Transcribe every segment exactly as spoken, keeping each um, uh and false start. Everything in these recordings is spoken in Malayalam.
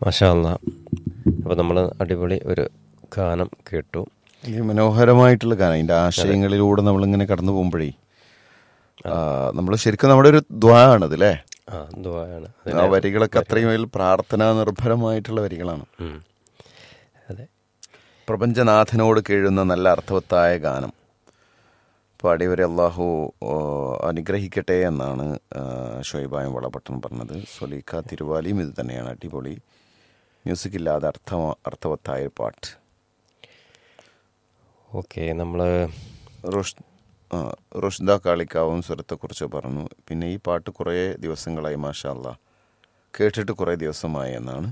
മാഷാ അല്ലാ. അപ്പോൾ നമ്മൾ അടിപൊളി ഒരു ഗാനം കേട്ടു. ഈ മനോഹരമായിട്ടുള്ള ഗാനം, അതിൻ്റെ ആശയങ്ങളിലൂടെ നമ്മളിങ്ങനെ കടന്നു പോകുമ്പോഴേ നമ്മൾ ശരിക്കും നമ്മുടെ ഒരു ദ്വാ ആണത് അല്ലേ? ആ ദ്വായാണ്. ആ വരികളൊക്കെ അത്രയും വലിയ പ്രാർത്ഥനാ നിർഭരമായിട്ടുള്ള വരികളാണ്. അതെ. പ്രപഞ്ചനാഥനോട് കേഴുന്ന നല്ല അർത്ഥവത്തായ ഗാനം പാടിയവരെ അള്ളാഹു അനുഗ്രഹിക്കട്ടെ എന്നാണ് ഷുഹൈബായും വളപട്ടണം പറഞ്ഞത്. സൊലീഖ തിരുവാലിയും ഇത് തന്നെയാണ്. അടിപൊളി മ്യൂസിക് ഇല്ലാതെ അർത്ഥ അർത്ഥവത്തായ പാട്ട്. ഓക്കെ, നമ്മൾ റുഷ് റുഷ്ദ കാളിക്കാവും സ്വരത്തെക്കുറിച്ച് പറഞ്ഞു. പിന്നെ ഈ പാട്ട് കുറേ ദിവസങ്ങളായി മാഷാ അല്ലാ കേട്ടിട്ട് കുറേ ദിവസമായി എന്നാണ്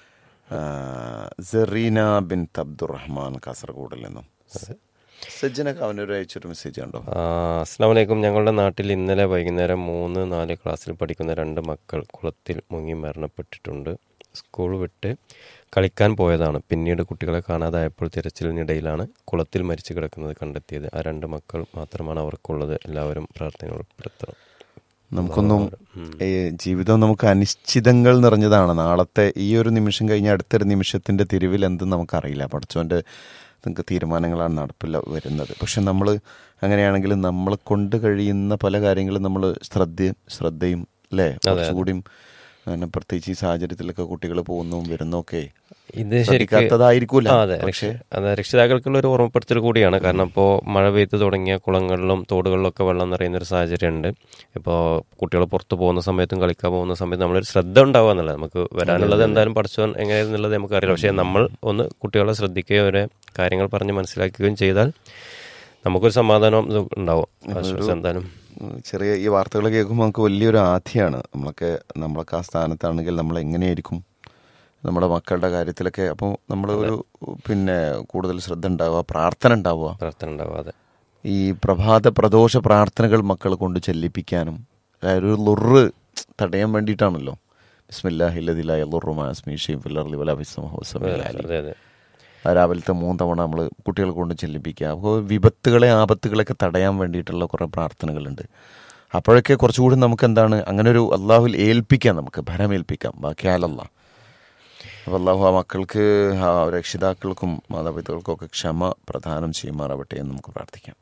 സെറീന ബിൻ അബ്ദുറഹ്മാൻ കാസർഗോഡിൽ നിന്നും. സജ്ജനക്ക് അവനൊരു അയച്ചൊരു മെസ്സേജ് ഉണ്ടോ? അസ്സലാമു അലൈക്കും. ഞങ്ങളുടെ നാട്ടിൽ ഇന്നലെ വൈകുന്നേരം മൂന്ന് നാല് ക്ലാസ്സിൽ പഠിക്കുന്ന രണ്ട് മക്കൾ കുളത്തിൽ മുങ്ങി മരണപ്പെട്ടിട്ടുണ്ട്. സ്കൂൾ വിട്ട് കളിക്കാൻ പോയതാണ്. പിന്നീട് കുട്ടികളെ കാണാതായപ്പോൾ തിരച്ചിലിനിടയിലാണ് കുളത്തിൽ മരിച്ചു കിടക്കുന്നത് കണ്ടെത്തിയത്. ആ രണ്ട് മക്കൾ മാത്രമാണ് അവർക്കുള്ളത്. എല്ലാവരും പ്രാർത്ഥനകൾ ഉൾപ്പെടുത്തണം. നമുക്കൊന്നും ജീവിതം നമുക്ക് അനിശ്ചിതങ്ങൾ നിറഞ്ഞതാണ്. നാളത്തെ ഈ ഒരു നിമിഷം കഴിഞ്ഞ അടുത്തൊരു നിമിഷത്തിൻ്റെ തിരിവിൽ എന്തും നമുക്കറിയില്ല. പഠിച്ചവൻ്റെ നിങ്ങൾക്ക് തീരുമാനങ്ങളാണ് നടപ്പിൽ വരുന്നത്. പക്ഷെ നമ്മൾ അങ്ങനെയാണെങ്കിലും നമ്മളെ കൊണ്ട് കഴിയുന്ന പല കാര്യങ്ങളും നമ്മൾ ശ്രദ്ധയും ശ്രദ്ധയും അല്ലേ കുറച്ചുകൂടിയും അങ്ങനെ പ്രത്യേകിച്ച് ഈ സാഹചര്യത്തിലൊക്കെ കുട്ടികൾ പോകുന്നു വരുന്നൊക്കെ ഇത് ശരിക്കും അതെ അതെ രക്ഷിതാക്കൾക്കുള്ള ഒരു ഓർമ്മപ്പെടുത്തൽ കൂടിയാണ്. കാരണം ഇപ്പോൾ മഴ പെയ്ത് തുടങ്ങിയ കുളങ്ങളിലും തോടുകളിലൊക്കെ വെള്ളം നിറയുന്ന ഒരു സാഹചര്യമുണ്ട്. ഇപ്പോൾ കുട്ടികൾ പുറത്ത് പോകുന്ന സമയത്തും കളിക്കാൻ പോകുന്ന സമയത്ത് നമ്മളൊരു ശ്രദ്ധ ഉണ്ടാവുക എന്നുള്ളത്. നമുക്ക് വരാനുള്ളത് എന്തായാലും പഠിച്ചവൻ എങ്ങനെയാണെന്നുള്ളത് നമുക്കറിയില്ല. പക്ഷേ നമ്മൾ ഒന്ന് കുട്ടികളെ ശ്രദ്ധിക്കുകയോ അവരെ കാര്യങ്ങൾ പറഞ്ഞ് മനസ്സിലാക്കുകയും ചെയ്താൽ നമുക്കൊരു സമാധാനം ഉണ്ടാവും. എന്തായാലും ചെറിയ ഈ വാർത്തകൾ കേൾക്കുമ്പോൾ നമുക്ക് വലിയൊരു ആധിയാണ്. നമ്മളൊക്കെ നമ്മളൊക്കെ ആ സ്ഥാനത്താണെങ്കിൽ നമ്മൾ എങ്ങനെയായിരിക്കും നമ്മുടെ മക്കളുടെ കാര്യത്തിലൊക്കെ. അപ്പോൾ നമ്മൾ ഒരു പിന്നെ കൂടുതൽ ശ്രദ്ധ ഉണ്ടാവുക, പ്രാർത്ഥന ഉണ്ടാവുക പ്രാർത്ഥന ഉണ്ടാവാതെ ഈ പ്രഭാത പ്രദോഷ പ്രാർത്ഥനകൾ മക്കൾ കൊണ്ട് ചെല്ലിപ്പിക്കാനും ഒരു ലുറ് തടയാൻ വേണ്ടിയിട്ടാണല്ലോ. ബിസ്മില്ലാഹില്ലദിലായ ലുറുമാസ്മീഷയും ഫില്ലർലി വലാബിസ്മഹോസമില്ലാലി രാവിലത്തെ മൂന്ന് തവണ നമ്മൾ കുട്ടികളെ കൊണ്ട് ചെല്ലിപ്പിക്കുക. അപ്പോൾ വിപത്തുകളെ ആപത്തുകളൊക്കെ തടയാൻ വേണ്ടിയിട്ടുള്ള കുറേ പ്രാർത്ഥനകളുണ്ട്. അപ്പോഴൊക്കെ കുറച്ചുകൂടി നമുക്ക് എന്താണ് അങ്ങനെ ഒരു അള്ളാഹുൽ ഏൽപ്പിക്കാം, നമുക്ക് ഭരമേൽപ്പിക്കാം. ബാക്കി ആലല്ല. അപ്പോൾ അള്ളാഹു ആ മക്കൾക്ക് ആ രക്ഷിതാക്കൾക്കും മാതാപിതാക്കൾക്കും ഒക്കെ ക്ഷമ പ്രദാനം ചെയ്യുമാറാവട്ടെ എന്ന് നമുക്ക് പ്രാർത്ഥിക്കാം.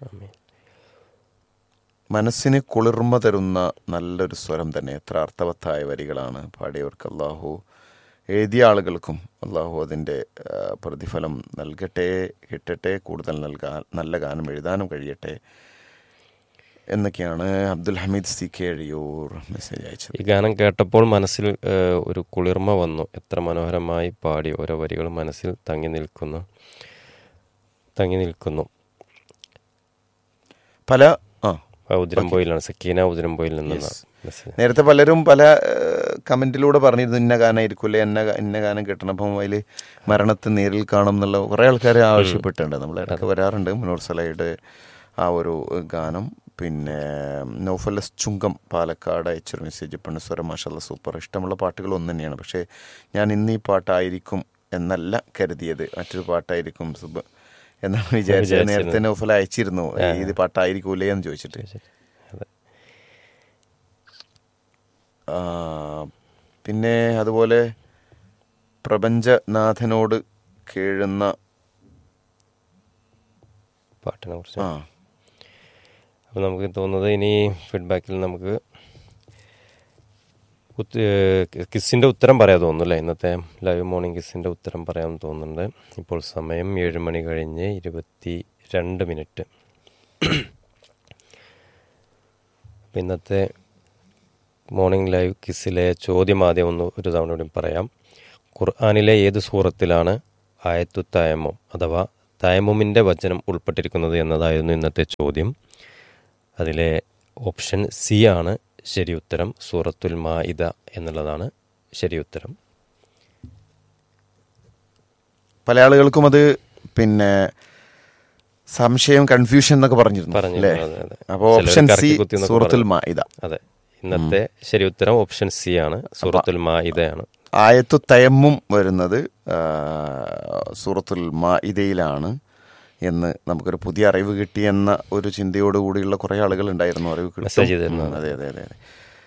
മനസ്സിന് കുളിർമ തരുന്ന നല്ലൊരു സ്വരം തന്നെ. എത്ര അർത്ഥവത്തായ വരികളാണ് പാടിയവർക്ക്. അള്ളാഹു എഴുതിയ ആളുകൾക്കും അള്ളാഹു അതിൻ്റെ പ്രതിഫലം നൽകട്ടെ, കിട്ടട്ടെ, കൂടുതൽ നൽകാൻ നല്ല ഗാനം എഴുതാനും കഴിയട്ടെ എന്നൊക്കെയാണ് Abdul Hameed C K എഴിയൂർ message അയച്ചത്. ഈ ഗാനം കേട്ടപ്പോൾ മനസ്സിൽ ഒരു കുളിർമ വന്നു. എത്ര മനോഹരമായി പാടി. ഓരോ വരികൾ മനസ്സിൽ തങ്ങി നിൽക്കുന്നു തങ്ങി നിൽക്കുന്നു പല ഉദിരംപോയിലാണ് സക്കീന ഉദിരംപോയിൽ നിന്നാണ്. നേരത്തെ പലരും പല കമന്റിലൂടെ പറഞ്ഞിരുന്നു ഇന്ന ഗാനമായിരിക്കൂല്ലേ, എന്ന ഇന്ന ഗാനം കിട്ടണം. അപ്പം അതിൽ മരണത്തെ നേരിൽ കാണും എന്നുള്ള കുറേ ആൾക്കാർ ആവശ്യപ്പെട്ടിട്ടുണ്ട്. നമ്മൾ ഇടയ്ക്ക് വരാറുണ്ട് മുനൂർ സലയുടെ ആ ഒരു ഗാനം. പിന്നെ നൗഫലസ് ചുങ്കം പാലക്കാട് അയച്ചൊരു മെസ്സേജ് പെണ്ണുസ്വരം മാഷാല്ലാ സൂപ്പർ. ഇഷ്ടമുള്ള പാട്ടുകൾ ഒന്ന് തന്നെയാണ്. പക്ഷേ ഞാൻ ഇന്ന് ഈ പാട്ടായിരിക്കും എന്നല്ല കരുതിയത്, മറ്റൊരു പാട്ടായിരിക്കും സുബ് എന്നാണ് വിചാരിച്ചത്. നേരത്തെ നൗഫൽ അയച്ചിരുന്നു ഇത് പാട്ടായിരിക്കൂലേ എന്ന് ചോദിച്ചിട്ട്. പിന്നെ അതുപോലെ പ്രപഞ്ചനാഥനോട് കേഴുന്ന പാട്ടിനെ കുറിച്ച് ആ അപ്പോൾ നമുക്ക് തോന്നുന്നത് ഇനി ഫീഡ്ബാക്കിൽ നമുക്ക് കിസ്സിൻ്റെ ഉത്തരം പറയാൻ തോന്നുന്നു അല്ലേ? ഇന്നത്തെ ലൈവ് മോർണിംഗ് കിസ്സിൻ്റെ ഉത്തരം പറയാൻ തോന്നുന്നുണ്ട്. ഇപ്പോൾ സമയം ഏഴ് മണി കഴിഞ്ഞ് ഇരുപത്തി രണ്ട് മിനിറ്റ്. ഇന്നത്തെ മോർണിംഗ് ലൈവ് കിസ്സിലെ ചോദ്യം ആദ്യം ഒന്ന് ഒരു തവണ കൂടി പറയാം. ഖുർആനിലെ ഏത് സൂറത്തിലാണ് ആയത്തു തയമ്മും അഥവാ തയമ്മുമിൻ്റെ വചനം ഉൾപ്പെട്ടിരിക്കുന്നത് എന്നതായിരുന്നു ഇന്നത്തെ ചോദ്യം. അതിലെ ഓപ്ഷൻ സി ആണ് ശരി ഉത്തരം. സൂറത്തുൽ മാഇദ എന്നുള്ളതാണ് ശരി ഉത്തരം. പല ആളുകൾക്കും അത് പിന്നെ സംശയം കൺഫ്യൂഷൻ എന്നൊക്കെ പറഞ്ഞിരുന്നു. അപ്പോൾ ഓപ്ഷൻ സി സൂറത്തുൽ മാഇദ. അതെ, ഇന്നത്തെ ശരി ഉത്തരം ഓപ്ഷൻ സി ആണ്, സൂറത്തുൽ മാഇദയാണ്. ആയത്തു തയമ്മും വരുന്നത് സൂറത്തുൽ മാഇദയിലാണ് എന്ന് നമുക്കൊരു പുതിയ അറിവ് കിട്ടിയെന്ന ഒരു ചിന്തയോടുകൂടിയുള്ള കുറേ ആളുകൾ ഉണ്ടായിരുന്നു. അറിവ് കിട്ടും. അതെ അതെ അതെ അതെ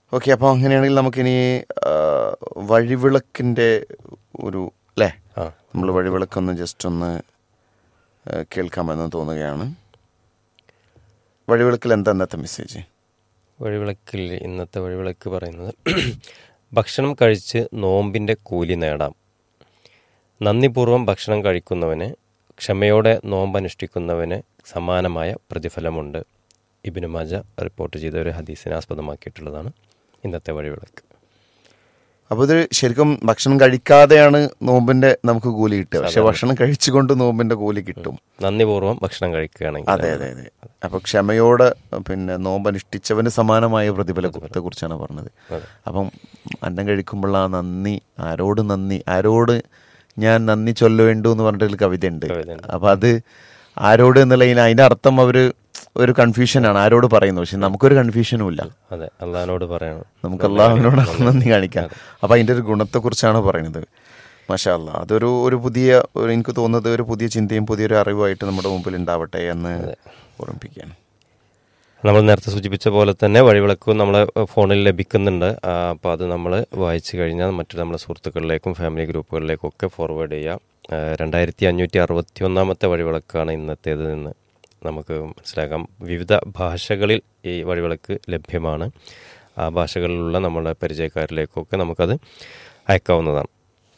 ഓക്കെ, അപ്പോൾ അങ്ങനെയാണെങ്കിൽ നമുക്കിനി വഴിവിളക്കിൻ്റെ ഒരു അല്ലേ, നമ്മൾ വഴിവിളക്കൊന്ന് ജസ്റ്റ് ഒന്ന് കേൾക്കാമെന്ന് തോന്നുകയാണ്. വഴിവിളക്കിൽ എന്താ ഇന്നത്തെ മെസ്സേജ്? വഴിവിളക്കിൽ ഇന്നത്തെ വഴിവിളക്ക് പറയുന്നത്, ഭക്ഷണം കഴിച്ച് നോമ്പിൻ്റെ കൂലി നേടാം. നന്ദിപൂർവ്വം ഭക്ഷണം കഴിക്കുന്നവന്, ക്ഷമയോടെ നോമ്പനുഷ്ഠിക്കുന്നവന് സമാനമായ പ്രതിഫലമുണ്ട്. ഇബ്നു മാജ റിപ്പോർട്ട് ചെയ്ത ഒരു ഹദീസിനെ ആസ്പദമാക്കിയിട്ടുള്ളതാണ് ഇന്നത്തെ വഴിവിളക്ക്. അപ്പോൾ ഇത് ശരിക്കും ഭക്ഷണം കഴിക്കാതെയാണ് നോമ്പിന്റെ നമുക്ക് കൂലി കിട്ടുക, പക്ഷെ ഭക്ഷണം കഴിച്ചുകൊണ്ട് നോമ്പിന്റെ കൂലി കിട്ടും. നന്ദിപൂർവ്വം ഭക്ഷണം കഴിക്കുകയാണെങ്കിൽ. അതെ അതെ അതെ. അപ്പൊ ക്ഷമയോടെ പിന്നെ നോമ്പ് അനുഷ്ഠിച്ചവന് സമാനമായ പ്രതിഫലത്തെ കുറിച്ചാണ് പറഞ്ഞത്. അപ്പം അന്നം കഴിക്കുമ്പോൾ ആ നന്ദി, ആരോട് നന്ദി, ആരോട് ഞാൻ നന്ദി ചൊല്ലേണ്ടു എന്ന് പറഞ്ഞിട്ടൊരു കവിതയുണ്ട്. അപ്പൊ അത് ആരോട് എന്നുള്ളതിന് അതിന്റെ അർത്ഥം അവര് ഒരു കൺഫ്യൂഷനാണ്, ആരോട് പറയുന്നു. പക്ഷെ നമുക്കൊരു കൺഫ്യൂഷനും ഇല്ല. അതെ, അള്ളാഹിനോട് പറയണം, നമുക്ക് അള്ളാഹുവിനോട് നന്ദി കാണിക്കാം. അപ്പൊ അതിന്റെ ഒരു ഗുണത്തെക്കുറിച്ചാണ് പറയുന്നത്. മാഷാ അല്ലാ, അതൊരു ഒരു പുതിയ, എനിക്ക് തോന്നുന്നത് ഒരു പുതിയ ചിന്തയും പുതിയൊരു അറിവായിട്ട് നമ്മുടെ മുമ്പിൽ ഉണ്ടാവട്ടെ എന്ന് ഓർമ്മിപ്പിക്കുകയാണ്. നമ്മൾ നേരത്തെ സൂചിപ്പിച്ച പോലെ തന്നെ വഴിവിളക്കും നമ്മളെ ഫോണിൽ ലഭിക്കുന്നുണ്ട്. അപ്പോൾ അത് നമ്മൾ വായിച്ചു കഴിഞ്ഞാൽ മറ്റു നമ്മളെ സുഹൃത്തുക്കളിലേക്കും ഫാമിലി ഗ്രൂപ്പുകളിലേക്കും ഒക്കെ ഫോർവേഡ് ചെയ്യാം. രണ്ടായിരത്തി അഞ്ഞൂറ്റി അറുപത്തി ഒന്നാമത്തെ വഴിവിളക്കാണ് ഇന്നത്തേത് എന്ന് നമുക്ക് മനസ്സിലാക്കാം. വിവിധ ഭാഷകളിൽ ഈ വഴിവിളക്ക് ലഭ്യമാണ്. ആ ഭാഷകളിലുള്ള നമ്മുടെ പരിചയക്കാരിലേക്കൊക്കെ നമുക്കത് അയക്കാവുന്നതാണ്.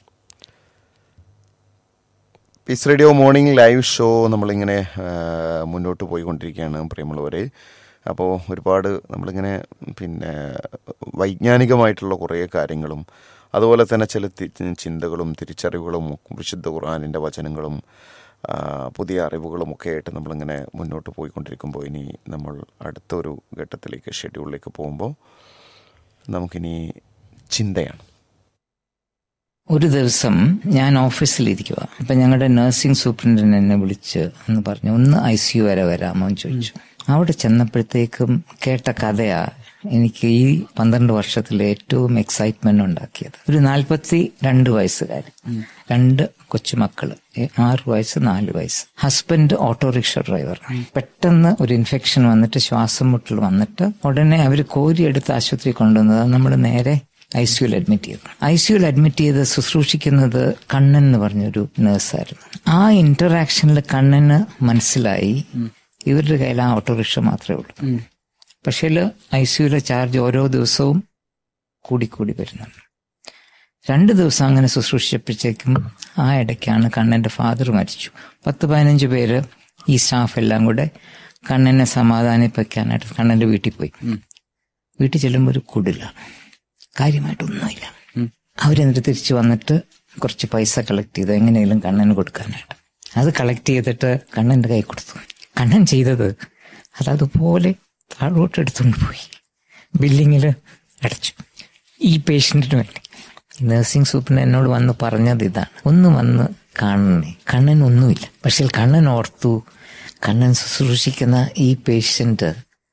Piece radio morning live show നമ്മളിങ്ങനെ മുന്നോട്ട് പോയിക്കൊണ്ടിരിക്കുകയാണ് പ്രിയമുള്ളവരെ. അപ്പോൾ ഒരുപാട് നമ്മളിങ്ങനെ പിന്നെ വൈജ്ഞാനികമായിട്ടുള്ള കുറേ കാര്യങ്ങളും അതുപോലെ തന്നെ ചില ചിന്തകളും തിരിച്ചറിവുകളും വിശുദ്ധ ഖുർആനിൻ്റെ വചനങ്ങളും പുതിയ അറിവുകളുമൊക്കെ ആയിട്ട് നമ്മളിങ്ങനെ മുന്നോട്ട് പോയിക്കൊണ്ടിരിക്കുമ്പോൾ ഇനി നമ്മൾ അടുത്തൊരു ഘട്ടത്തിലേക്ക്, ഷെഡ്യൂളിലേക്ക് പോകുമ്പോൾ നമുക്കിനി ചിന്തയാണ്. ഒരു ദിവസം ഞാൻ ഓഫീസിലിരിക്കുക. അപ്പം ഞങ്ങളുടെ നഴ്സിംഗ് സൂപ്രണ്ടന്റ് എന്നെ വിളിച്ച് എന്ന് പറഞ്ഞു, ഒന്ന് ഐ സി യു വരെ വരാമോ എന്ന് ചോദിച്ചു. അവിടെ ചെന്നപ്പോഴത്തേക്കും കേട്ട കഥയാ എനിക്ക് ഈ പന്ത്രണ്ട് വർഷത്തിലെ ഏറ്റവും എക്സൈറ്റ്മെന്റ് ഉണ്ടാക്കിയത്. ഒരു നാൽപ്പത്തി രണ്ട് വയസ്സുകാരി, രണ്ട് കൊച്ചുമക്കള്, ആറ് വയസ്സ് നാല് വയസ്സ്. Husband autorickshaw driver. പെട്ടെന്ന് ഒരു ഇൻഫെക്ഷൻ വന്നിട്ട് ശ്വാസം മുട്ടൽ വന്നിട്ട് ഉടനെ അവർ കോരിയെടുത്ത് ആശുപത്രി കൊണ്ടുവന്നത്. നമ്മൾ നേരെ ഐ സിയുൽ അഡ്മിറ്റ് ചെയ്തു. ഐ സിയുൽ അഡ്മിറ്റ് ചെയ്ത് ശുശ്രൂഷിക്കുന്നത് കണ്ണൻ എന്ന് പറഞ്ഞൊരു നേഴ്സായിരുന്നു. ആ ഇന്ററാക്ഷനിൽ കണ്ണന് മനസ്സിലായി ഇവരുടെ കയ്യിൽ ആ ഓട്ടോറിക്ഷ മാത്രമേ ഉള്ളൂ. പക്ഷേ ഐ സിയുലെ ചാർജ് ഓരോ ദിവസവും കൂടിക്കൂടി വരുന്നുണ്ട്. രണ്ട് ദിവസം അങ്ങനെ ശുശ്രൂഷിച്ചപ്പോഴത്തേക്കും ആ ഇടയ്ക്കാണ് കണ്ണന്റെ ഫാദർ മരിച്ചു. പത്ത് പതിനഞ്ച് പേര് ഈ സ്റ്റാഫ് എല്ലാം കൂടെ കണ്ണനെ സമാധാനിപ്പിക്കാനായിട്ട് കണ്ണന്റെ വീട്ടിൽ പോയി. വീട്ടിൽ ചെല്ലുമ്പോൾ ഒരു കുടില, കാര്യമായിട്ടൊന്നുമില്ല. അവരെന്നിട്ട് തിരിച്ചു വന്നിട്ട് കുറച്ച് പൈസ കളക്ട് ചെയ്തു എങ്ങനെയെങ്കിലും കണ്ണന് കൊടുക്കാനായിട്ട്. അത് കളക്ട് ചെയ്തിട്ട് കണ്ണന്റെ കൈ കൊടുത്തു. കണ്ണൻ ചെയ്തത് അതതുപോലെ താഴോട്ട് എടുത്തുകൊണ്ട് പോയി ബില്ലിങ്ങിൽ അടച്ചു. ഈ പേഷ്യന്റിന് വേണ്ടി നഴ്സിംഗ് സൂപ്രണ്ട് എന്നോട് വന്ന് പറഞ്ഞത് ഇതാണ്, ഒന്ന് വന്ന് കാണണേ. കണ്ണൻ ഒന്നുമില്ല, പക്ഷെ കണ്ണൻ ഓർത്തു കണ്ണൻ ശുശ്രൂഷിക്കുന്ന ഈ പേഷ്യന്റ്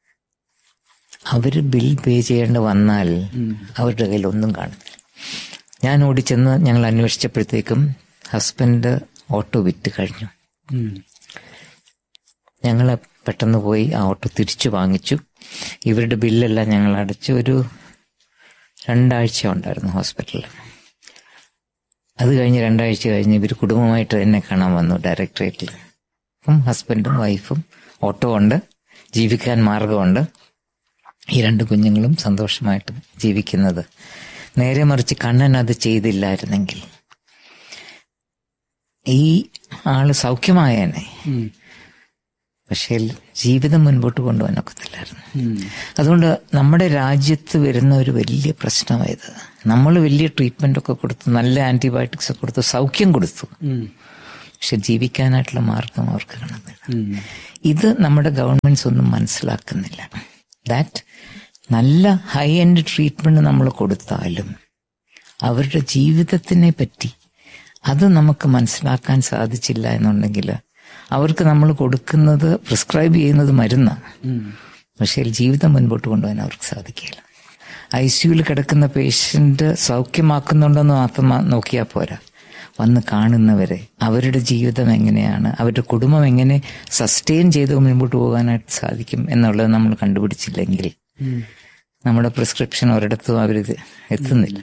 അവര് ബിൽ പേ ചെയ്യേണ്ടി വന്നാൽ അവരുടെ കയ്യിൽ ഒന്നും കാണുന്നില്ല. ഞാൻ ഓടിച്ചെന്ന് ഞങ്ങൾ അന്വേഷിച്ചപ്പോഴത്തേക്കും ഹസ്ബൻഡ് ഓട്ടോ വിറ്റ് കഴിഞ്ഞു. ഞങ്ങൾ പെട്ടെന്ന് പോയി ആ ഓട്ടോ തിരിച്ചു വാങ്ങിച്ചു. ഇവരുടെ ബില്ലെല്ലാം ഞങ്ങൾ അടച്ചു. ഒരു രണ്ടാഴ്ച ഉണ്ടായിരുന്നു ഹോസ്പിറ്റലിൽ. അത് കഴിഞ്ഞ് രണ്ടാഴ്ച കഴിഞ്ഞ് ഇവർ കുടുംബമായിട്ട് എന്നെ കാണാൻ വന്നു ഡയറക്ടറേറ്റിൽ. അപ്പം ഹസ്ബൻഡും വൈഫും ഓട്ടോ ഉണ്ട്, ജീവിക്കാൻ മാർഗമുണ്ട്, ഈ രണ്ട് കുഞ്ഞുങ്ങളും സന്തോഷമായിട്ട് ജീവിക്കുന്നത്. നേരെ മറിച്ച് കണ്ണൻ അത് ചെയ്തില്ലായിരുന്നെങ്കിൽ ഈ ആള് സൗഖ്യമായേനെ, പക്ഷേ ജീവിതം മുൻപോട്ട് കൊണ്ടുപോകാൻ ഒക്കത്തില്ലായിരുന്നു. അതുകൊണ്ട് നമ്മുടെ രാജ്യത്ത് വരുന്ന ഒരു വലിയ പ്രശ്നമായത്, നമ്മൾ വലിയ ട്രീറ്റ്മെന്റ് ഒക്കെ കൊടുത്തു, നല്ല ആന്റിബയോട്ടിക്സ് ഒക്കെ കൊടുത്തു, സൗഖ്യം കൊടുത്തു, പക്ഷെ ജീവിക്കാനായിട്ടുള്ള മാർഗം അവർക്ക് കാണുന്നില്ല. ഇത് നമ്മുടെ ഗവൺമെന്റ്സ് ഒന്നും മനസ്സിലാക്കുന്നില്ല. ദാറ്റ് നല്ല ഹൈ എൻഡ് ട്രീറ്റ്മെന്റ് നമ്മൾ കൊടുത്താലും അവരുടെ ജീവിതത്തിനെ പറ്റി അത് നമുക്ക് മനസ്സിലാക്കാൻ സാധിച്ചില്ല എന്നുണ്ടെങ്കിൽ അവർക്ക് നമ്മൾ കൊടുക്കുന്നത് പ്രിസ്ക്രൈബ് ചെയ്യുന്നത് മരുന്നാണ്, പക്ഷേ ജീവിതം മുൻപോട്ട് കൊണ്ടുപോകാൻ അവർക്ക് സാധിക്കില്ല. ഐ സിയുയിൽ കിടക്കുന്ന പേഷ്യന്റ് സൗഖ്യമാക്കുന്നുണ്ടെന്ന് മാത്രം നോക്കിയാൽ പോരാ, വന്ന് കാണുന്നവരെ അവരുടെ ജീവിതം എങ്ങനെയാണ്, അവരുടെ കുടുംബം എങ്ങനെ സസ്റ്റെയിൻ ചെയ്ത് മുൻപോട്ട് പോകാനായിട്ട് സാധിക്കും എന്നുള്ളത് നമ്മൾ കണ്ടുപിടിച്ചില്ലെങ്കിൽ നമ്മുടെ പ്രിസ്ക്രിപ്ഷൻ ഒരിടത്തും അവരിത് എത്തുന്നില്ല.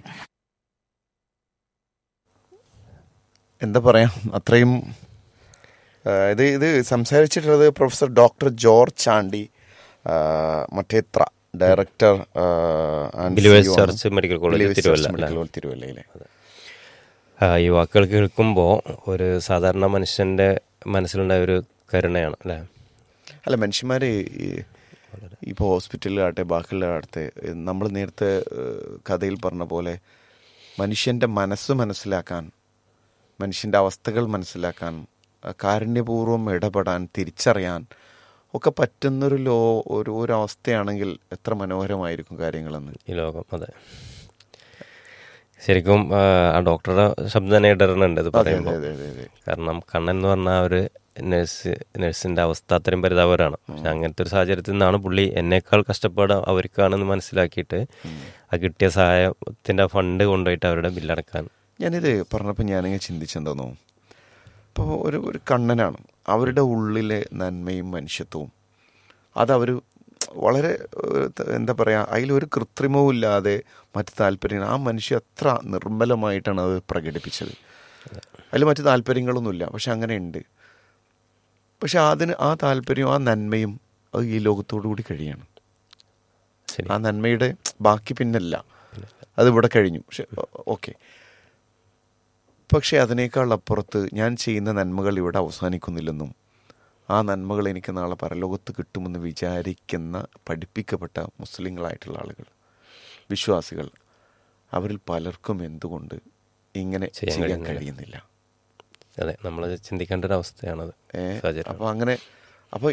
എന്താ പറയാ, അത്രയും ഇത് ഇത് സംസാരിച്ചിട്ടുള്ളത് professor doctor George Chandy മറ്റേത്ര, director medical college തിരുവല്ലയിലെ. ഈ വാക്കുകൾ കേൾക്കുമ്പോൾ ഒരു സാധാരണ മനുഷ്യന്റെ മനസ്സിലുണ്ടായ ഒരു കരുണയാണ് അല്ലേ? അല്ല, മനുഷ്യന്മാർ ഇപ്പോൾ ഹോസ്പിറ്റലിലാകട്ടെ ബാക്കിയുള്ളതാകട്ടെ, നമ്മൾ നേരത്തെ കഥയിൽ പറഞ്ഞ പോലെ മനുഷ്യൻ്റെ മനസ്സ് മനസ്സിലാക്കാൻ, മനുഷ്യൻ്റെ അവസ്ഥകൾ മനസ്സിലാക്കാൻ, കാരുണ്യപൂർവ്വം ഇടപെടാൻ, തിരിച്ചറിയാൻ ഒക്കെ പറ്റുന്നൊരു ലോ ഒരു ഒരു അവസ്ഥയാണെങ്കിൽ എത്ര മനോഹരമായിരിക്കും കാര്യങ്ങളെന്ന് ഈ ലോകം. അതെ, ശരിക്കും ആ ഡോക്ടറുടെ ശബ്ദം തന്നെ ഇടറുന്നുണ്ട് ഇത് പറയുമ്പോൾ. കാരണം കണ്ണൻ എന്ന് പറഞ്ഞാൽ ഒരു നഴ്സ് നഴ്സിൻ്റെ അവസ്ഥ അത്രയും പരിതാപകരമാണ്. പക്ഷെ അങ്ങനത്തെ ഒരു സാഹചര്യത്തിൽ നിന്നാണ് പുള്ളി എന്നേക്കാൾ കഷ്ടപ്പാട് അവർക്കാണെന്ന് മനസ്സിലാക്കിയിട്ട് ആ കിട്ടിയ സഹായത്തിൻ്റെ ഫണ്ട് കൊണ്ടുപോയിട്ട് അവരുടെ ബില്ലടക്കാൻ. ഞാനിത് പറഞ്ഞപ്പോൾ ഞാനിങ്ങനെ ചിന്തിച്ചെന്തോന്നോ, ഇപ്പോൾ ഒരു ഒരു കണ്ണനാണ്, അവരുടെ ഉള്ളിലെ നന്മയും മനുഷ്യത്വവും അതവർ വളരെ എന്താ പറയുക, അതിലൊരു കൃത്രിമവും ഇല്ലാതെ മറ്റ് താല്പര്യങ്ങൾ, ആ മനുഷ്യ അത്ര നിർമ്മലമായിട്ടാണ് അത് പ്രകടിപ്പിച്ചത്. അതിൽ മറ്റ് താല്പര്യങ്ങളൊന്നുമില്ല, പക്ഷെ അങ്ങനെയുണ്ട്. പക്ഷെ അതിന് ആ താല്പര്യവും ആ നന്മയും അത് ഈ ലോകത്തോടു കൂടി കഴിയാണ്. ആ നന്മയുടെ ബാക്കി പിന്നല്ല, അതിവിടെ കഴിഞ്ഞു. പക്ഷെ ഓക്കെ, പക്ഷെ അതിനേക്കാൾ അപ്പുറത്ത് ഞാൻ ചെയ്യുന്ന നന്മകൾ ഇവിടെ അവസാനിക്കുന്നില്ലെന്നും ആ നന്മകൾ എനിക്ക് നാളെ പരലോകത്ത് കിട്ടുമെന്ന് വിചാരിക്കുന്ന പഠിപ്പിക്കപ്പെട്ട മുസ്ലിങ്ങളായിട്ടുള്ള ആളുകൾ, വിശ്വാസികൾ, അവരിൽ പലർക്കും എന്തുകൊണ്ട് ഇങ്ങനെ ചെയ്യാൻ കഴിയുന്നില്ല? അതെ, നമ്മൾ ചിന്തിക്കേണ്ട ഒരു അവസ്ഥയാണത്. അപ്പോൾ അങ്ങനെ അപ്പോൾ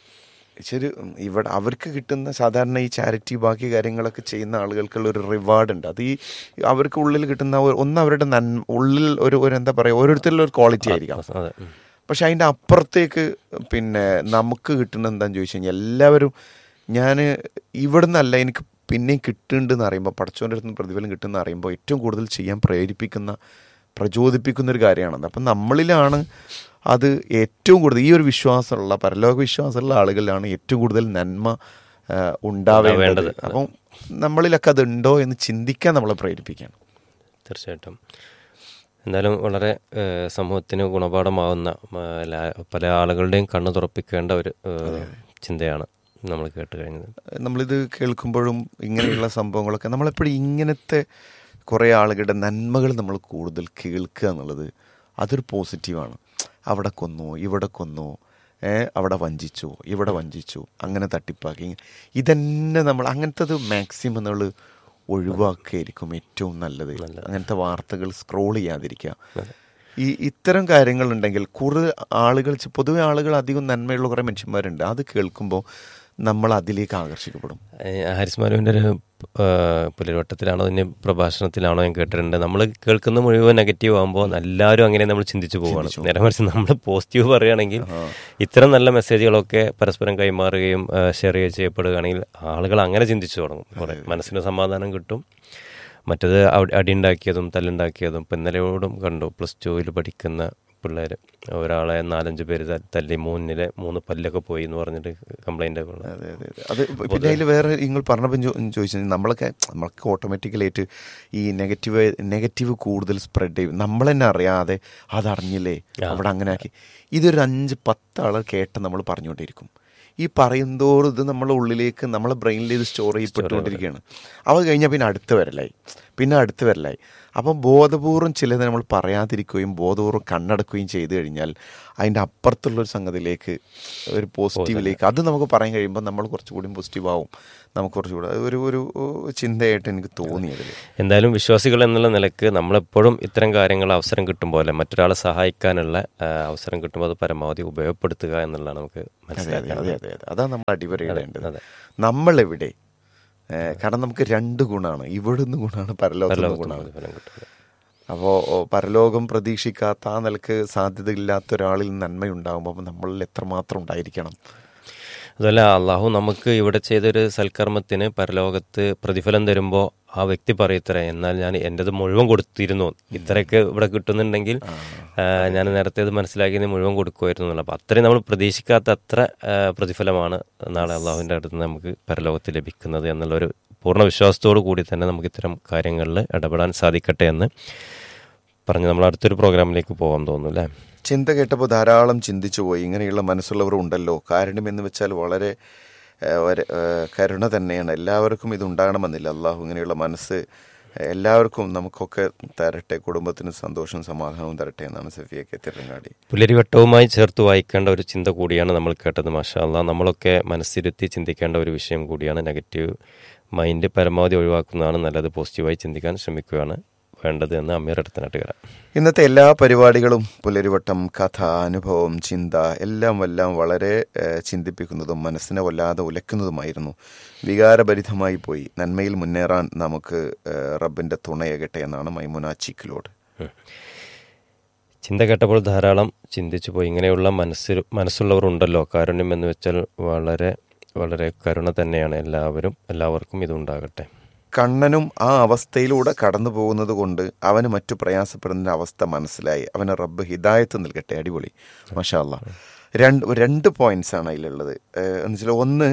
ശരി, ഇവിടെ അവർക്ക് കിട്ടുന്ന സാധാരണ ഈ ചാരിറ്റി ബാക്കി കാര്യങ്ങളൊക്കെ ചെയ്യുന്ന ആളുകൾക്കുള്ള ഒരു റിവാർഡ് ഉണ്ട്. അത് ഈ അവർക്ക് ഉള്ളിൽ കിട്ടുന്ന ഒന്ന് അവരുടെ നന്മ ഉള്ളിൽ ഒരു ഒരു എന്താ പറയുക, ഓരോരുത്തരിലും ഒരു ക്വാളിറ്റി ആയിരിക്കാം. പക്ഷെ അതിൻ്റെ അപ്പുറത്തേക്ക് പിന്നെ നമുക്ക് കിട്ടുന്ന എന്താണെന്ന് ചോദിച്ചു കഴിഞ്ഞാൽ, എല്ലാവരും ഞാൻ ഇവിടെ നിന്നല്ല എനിക്ക് പിന്നെയും കിട്ടുന്നുണ്ടെന്ന് അറിയുമ്പോൾ, പടച്ചോൻ്റെ അടുത്ത് നിന്ന് പ്രതിഫലം കിട്ടുമെന്ന് അറിയുമ്പോൾ ഏറ്റവും കൂടുതൽ ചെയ്യാൻ പ്രേരിപ്പിക്കുന്ന പ്രചോദിപ്പിക്കുന്നൊരു കാര്യമാണത്. അപ്പം നമ്മളിലാണ് അത് ഏറ്റവും കൂടുതൽ, ഈ ഒരു വിശ്വാസമുള്ള പരലോക വിശ്വാസമുള്ള ആളുകളിലാണ് ഏറ്റവും കൂടുതൽ നന്മ ഉണ്ടാവേണ്ടത്. അപ്പം നമ്മളിലൊക്കെ അതുണ്ടോ എന്ന് ചിന്തിക്കാൻ നമ്മളെ പ്രേരിപ്പിക്കണം. തീർച്ചയായിട്ടും. എന്തായാലും വളരെ സമൂഹത്തിന് ഗുണപാഠമാവുന്ന പല ആളുകളുടെയും കണ്ണ് തുറപ്പിക്കേണ്ട ഒരു ചിന്തയാണ് നമ്മൾ കേട്ട് കഴിഞ്ഞത്. നമ്മളിത് കേൾക്കുമ്പോഴും ഇങ്ങനെയുള്ള സംഭവങ്ങളൊക്കെ നമ്മളെപ്പോഴും ഇങ്ങനത്തെ കുറേ ആളുകളുടെ നന്മകൾ നമ്മൾ കൂടുതൽ കേൾക്കുക എന്നുള്ളത് അതൊരു പോസിറ്റീവാണ്. അവിടെ കൊന്നു, ഇവിടെ കൊന്നു, അവിടെ വഞ്ചിച്ചു, ഇവിടെ വഞ്ചിച്ചു, അങ്ങനെ തട്ടിപ്പാക്കി, ഇതന്നെ നമ്മൾ അങ്ങനത്തത് മാക്സിമം നമ്മൾ ഒഴിവാക്കുകയായിരിക്കും ഏറ്റവും നല്ലത്. അങ്ങനത്തെ വാർത്തകൾ സ്ക്രോൾ ചെയ്യാതിരിക്കുക. ഈ ഇത്തരം കാര്യങ്ങളുണ്ടെങ്കിൽ കുറേ ആളുകൾ, പൊതുവെ ആളുകൾ അധികം നന്മയുള്ള കുറേ മനുഷ്യന്മാരുണ്ട്, അത് കേൾക്കുമ്പോൾ നമ്മൾ അതിലേക്ക് ആകർഷിക്കപ്പെടും. ഹാരിസ് മാലുവിൻ്റെ ഒരു പുലരിവട്ടത്തിലാണോ അതിൻ്റെ പ്രഭാഷണത്തിലാണോ ഞാൻ കേട്ടിട്ടുണ്ട്, നമ്മൾ കേൾക്കുന്ന മുഴുവൻ നെഗറ്റീവ് ആകുമ്പോൾ എല്ലാവരും അങ്ങനെ നമ്മൾ ചിന്തിച്ചു പോവുകയാണ്. നേരെ മറിച്ച് നമ്മൾ പോസിറ്റീവ് പറയുകയാണെങ്കിൽ ഇത്തരം നല്ല മെസ്സേജുകളൊക്കെ പരസ്പരം കൈമാറുകയും ഷെയർ ചെയ്യപ്പെടുകയാണെങ്കിൽ ആളുകൾ അങ്ങനെ ചിന്തിച്ചു തുടങ്ങും. കുറേ മനസ്സിന് സമാധാനം കിട്ടും. മറ്റത് അടിയുണ്ടാക്കിയതും തല്ലുണ്ടാക്കിയതും ഇപ്പം ഇന്നലെയോടും കണ്ടു. പ്ലസ് ടുവിൽ പഠിക്കുന്ന പിള്ളേർ ഒരാളെ നാലഞ്ച് പേര് തല്ലി മൂന്നിലെ മൂന്ന് പല്ലൊക്കെ പോയി എന്ന് പറഞ്ഞിട്ട് കംപ്ലൈൻ്റ് ഒക്കെ ഉള്ളത്. അതെ അതെ അത് പിന്നെ അതിൽ വേറെ നിങ്ങൾ പറഞ്ഞപ്പോൾ ചോദിച്ചാൽ നമ്മളൊക്കെ നമ്മൾക്ക് ഓട്ടോമാറ്റിക്കലായിട്ട് ഈ നെഗറ്റീവ് നെഗറ്റീവ് കൂടുതൽ സ്പ്രെഡ് ചെയ്യും. നമ്മൾ തന്നെ അറിയാതെ അതറിഞ്ഞില്ലേ അവിടെ അങ്ങനെ ആക്കി. ഇതൊരു അഞ്ച് പത്താൾ കേട്ട നമ്മൾ പറഞ്ഞുകൊണ്ടിരിക്കും. ഈ പറയുന്തോറും ഇത് നമ്മളെ ഉള്ളിലേക്ക് നമ്മളെ ബ്രെയിനിൽ ഇത് സ്റ്റോർ ചെയ്യപ്പെട്ടുകൊണ്ടിരിക്കുകയാണ്. അവ കഴിഞ്ഞാൽ പിന്നെ അടുത്ത് വരലായി, പിന്നെ അടുത്ത് വരലായി. അപ്പം ബോധപൂർവം ചിലത് നമ്മൾ പറയാതിരിക്കുകയും ബോധപൂർവം കണ്ണടക്കുകയും ചെയ്തു കഴിഞ്ഞാൽ അതിൻ്റെ അപ്പുറത്തുള്ളൊരു സംഗതിയിലേക്ക്, ഒരു പോസിറ്റീവിലേക്ക് അത് നമുക്ക് പറയാൻ കഴിയുമ്പോൾ നമ്മൾ കുറച്ചുകൂടി പോസിറ്റീവ് ആവും. നമുക്ക് കുറച്ചുകൂടെ ഒരു ഒരു ചിന്തയായിട്ട് എനിക്ക് തോന്നിയത്. എന്തായാലും വിശ്വാസികൾ എന്നുള്ള നിലക്ക് നമ്മളെപ്പോഴും ഇത്തരം കാര്യങ്ങൾ അവസരം കിട്ടുമ്പോൾ അല്ലെ മറ്റൊരാളെ സഹായിക്കാനുള്ള അവസരം കിട്ടുമ്പോൾ അത് പരമാവധി ഉപയോഗപ്പെടുത്തുക എന്നുള്ളതാണ് നമുക്ക് മനസ്സിലാക്കുന്നത്. അതെ അതെ അതെ അതാണ് നമ്മൾ അടിപൊളിയായിട്ട് നമ്മളെവിടെ. കാരണം നമുക്ക് രണ്ട് ഗുണമാണ്, ഇവിടുന്ന് ഗുണമാണ്, പരലോകത്തുനിന്ന് ഗുണമാണ്. അപ്പോൾ പരലോകം പ്രതീക്ഷിക്കാത്ത ആ നിലക്ക് സാധ്യതയില്ലാത്ത ഒരാളിൽ നന്മയുണ്ടാകുമ്പോൾ നമ്മളിൽ എത്രമാത്രം ഉണ്ടായിരിക്കണം. അതുപോലെ അള്ളാഹു നമുക്ക് ഇവിടെ ചെയ്തൊരു സൽക്കർമ്മത്തിന് പരലോകത്ത് പ്രതിഫലം തരുമ്പോൾ ആ വ്യക്തി പറയത്തര, എന്നാൽ ഞാൻ എൻ്റെത് മുഴുവൻ കൊടുത്തിരുന്നു, ഇത്രയൊക്കെ ഇവിടെ കിട്ടുന്നുണ്ടെങ്കിൽ ഞാൻ നേരത്തെ ഇത് മനസ്സിലാക്കിയത് മുഴുവൻ കൊടുക്കുമായിരുന്നു എന്നുള്ളത്. അപ്പം അത്രയും നമ്മൾ പ്രതീക്ഷിക്കാത്ത അത്ര പ്രതിഫലമാണ് നാളെ അള്ളാഹുവിൻ്റെ അടുത്ത് നമുക്ക് പരലോകത്ത് ലഭിക്കുന്നത് എന്നുള്ളൊരു പൂർണ്ണ വിശ്വാസത്തോടു കൂടി തന്നെ നമുക്ക് ഇത്തരം കാര്യങ്ങളിൽ ഇടപെടാൻ സാധിക്കട്ടെ എന്ന് പറഞ്ഞ് നമ്മൾ അടുത്തൊരു പ്രോഗ്രാമിലേക്ക് പോകാൻ തോന്നുന്നു അല്ലേ? ചിന്ത കേട്ടപ്പോൾ ധാരാളം ചിന്തിച്ചു പോയി. ഇങ്ങനെയുള്ള മനസ്സുള്ളവർ ഉണ്ടല്ലോ. കാരണം എന്ന് വെച്ചാൽ വളരെ കരുണ തന്നെയാണ്. എല്ലാവർക്കും ഇത് ഉണ്ടാകണമെന്നില്ല. അള്ളാഹു ഇങ്ങനെയുള്ള മനസ്സ് എല്ലാവർക്കും നമുക്കൊക്കെ തരട്ടെ, കുടുംബത്തിന് സന്തോഷവും സമാധാനവും തരട്ടെ എന്നാണ് സഫിയൊക്കെ തിരങ്ങാടി. പുലരിവട്ടവുമായി ചേർത്ത് വായിക്കേണ്ട ഒരു ചിന്ത കൂടിയാണ് നമ്മൾ കേട്ടത്. മാഷാ അല്ലാഹ്, നമ്മളൊക്കെ മനസ്സിരുത്തി ചിന്തിക്കേണ്ട ഒരു വിഷയം കൂടിയാണ്. നെഗറ്റീവ് മൈൻഡ് പരമാവധി ഒഴിവാക്കുന്നതാണ് നല്ലത്. പോസിറ്റീവായി ചിന്തിക്കാൻ ശ്രമിക്കുകയാണ് വേണ്ടത് എന്ന് അമീർ അടുത്തനാട്ടുകാര. ഇന്നത്തെ എല്ലാ പരിപാടികളും പുലരിവട്ടം, കഥ, അനുഭവം, ചിന്ത എല്ലാം എല്ലാം വളരെ ചിന്തിപ്പിക്കുന്നതും മനസ്സിനെ വല്ലാതെ ഉലയ്ക്കുന്നതുമായിരുന്നു. വികാരഭരിതമായി പോയി. നന്മയിൽ മുന്നേറാൻ നമുക്ക് റബ്ബിന്റെ തുണയാകട്ടെ എന്നാണ് മൈമുന ചീക്കിലോട്. ചിന്ത കേട്ടപ്പോൾ ധാരാളം ചിന്തിച്ചു പോയി. ഇങ്ങനെയുള്ള മനസ്സിൽ മനസ്സുള്ളവർ ഉണ്ടല്ലോ. കാരുണ്യം എന്ന് വെച്ചാൽ വളരെ വളരെ കരുണ തന്നെയാണ്. എല്ലാവരും എല്ലാവർക്കും ഇതുണ്ടാകട്ടെ. കണ്ണനും ആ അവസ്ഥയിലൂടെ കടന്നു പോകുന്നത് കൊണ്ട് അവന് മറ്റു പ്രയാസപ്പെടുന്ന അവസ്ഥ മനസ്സിലായി. അവന് റബ്ബ് ഹിദായത്ത് നൽകട്ടെ. അടിപൊളി, മാഷാ അല്ലാഹ്. രണ്ട് രണ്ട് പോയിന്റ്സ് ആണ് അതിലുള്ളത്. എന്ന് വെച്ചാൽ ഒന്ന്,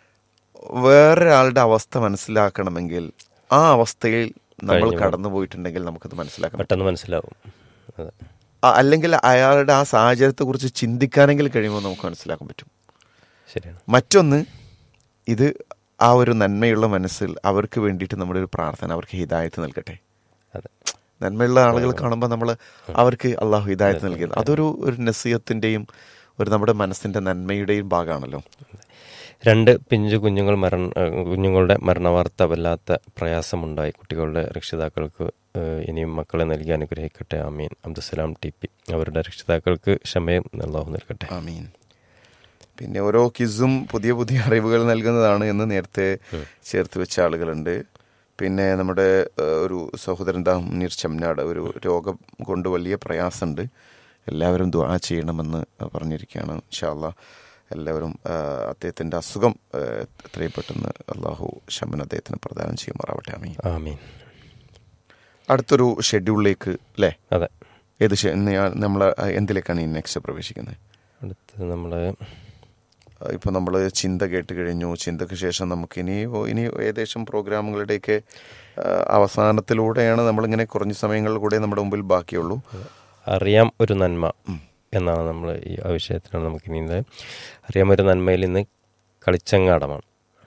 വേറൊരാളുടെ അവസ്ഥ മനസ്സിലാക്കണമെങ്കിൽ ആ അവസ്ഥയിൽ നമ്മൾ കടന്നു പോയിട്ടുണ്ടെങ്കിൽ നമുക്കത് മനസ്സിലാക്കാം, പെട്ടെന്ന് മനസ്സിലാവും. അല്ലെങ്കിൽ അയാളുടെ ആ സാഹചര്യത്തെ കുറിച്ച് ചിന്തിക്കാനെങ്കിൽ കഴിയുമ്പോൾ നമുക്ക് മനസ്സിലാക്കാൻ പറ്റും. ശരിയാണ്. മറ്റൊന്ന്, ഇത് ആ ഒരു നന്മയുള്ള മനസ്സിൽ അവർക്ക് വേണ്ടിയിട്ട് നമ്മുടെ ഒരു പ്രാർത്ഥന, അവർക്ക് ഹിദായത്ത് നൽകട്ടെ. നന്മയുള്ള ആളുകൾ കാണുമ്പോൾ നമ്മൾ അവർക്ക് അള്ളാഹു ഹിദായത്ത് നൽകിയത് അതൊരു ഒരു നസീഹത്തിൻ്റെയും ഒരു നമ്മുടെ മനസ്സിൻ്റെ നന്മയുടെയും ഭാഗമാണല്ലോ. രണ്ട് പിഞ്ചു കുഞ്ഞുങ്ങൾ മരണ കുഞ്ഞുങ്ങളുടെ മരണവാർത്ത വല്ലാത്ത പ്രയാസമുണ്ടായി. കുട്ടികളുടെ രക്ഷിതാക്കൾക്ക് ഇനിയും മക്കളെ നൽകി അനുഗ്രഹിക്കട്ടെ. ആമീൻ. Abdussalam T P. അവരുടെ രക്ഷിതാക്കൾക്ക് ക്ഷമയും അള്ളാഹു നൽകട്ടെ. ആമീൻ. പിന്നെ ഓരോ കിസും പുതിയ പുതിയ അറിവുകൾ നൽകുന്നതാണ് എന്ന് നേരത്തെ ചേർത്ത് വെച്ച ആളുകളുണ്ട്. പിന്നെ നമ്മുടെ ഒരു സഹോദരൻ ദാ മുനീർ ചമ്നാട് ഒരു രോഗം കൊണ്ട് വലിയ പ്രയാസമുണ്ട്, എല്ലാവരും ദുആ ചെയ്യണമെന്ന് പറഞ്ഞിരിക്കുകയാണ്. ഇൻഷാ അല്ലാഹ് എല്ലാവരും അദ്ദേഹത്തിൻ്റെ അസുഖം എത്രയും പെട്ടെന്ന് അള്ളാഹു ശമനം അദ്ദേഹത്തിന് പ്രദാനം ചെയ്യുമാറാവട്ടെ. ആമീൻ ആമീൻ. അടുത്തൊരു ഷെഡ്യൂളിലേക്ക് അല്ലേ? അതെ. ഏത് നമ്മൾ എന്തിലേക്കാണ് ഈ നെക്സ്റ്റ് പ്രവേശിക്കുന്നത്? അടുത്തത് നമ്മൾ ഇപ്പോൾ നമ്മൾ ചിന്ത കേട്ട് കഴിഞ്ഞു. ചിന്തയ്ക്ക് ശേഷം നമുക്കിനി ഇനി ഏകദേശം പ്രോഗ്രാമുകളുടെയൊക്കെ അവസാനത്തിലൂടെയാണ് നമ്മളിങ്ങനെ കുറഞ്ഞ സമയങ്ങളിൽ കൂടെ നമ്മുടെ മുമ്പിൽ ബാക്കിയുള്ളൂ. അറിയാം ഒരു നന്മ എന്നാണ് നമ്മൾ ഈ വിഷയത്തിലാണ് നമുക്കിനി അറിയാം ഒരു നന്മയിൽ ഇന്ന് കളിച്ചങ്ങാടമാണ്.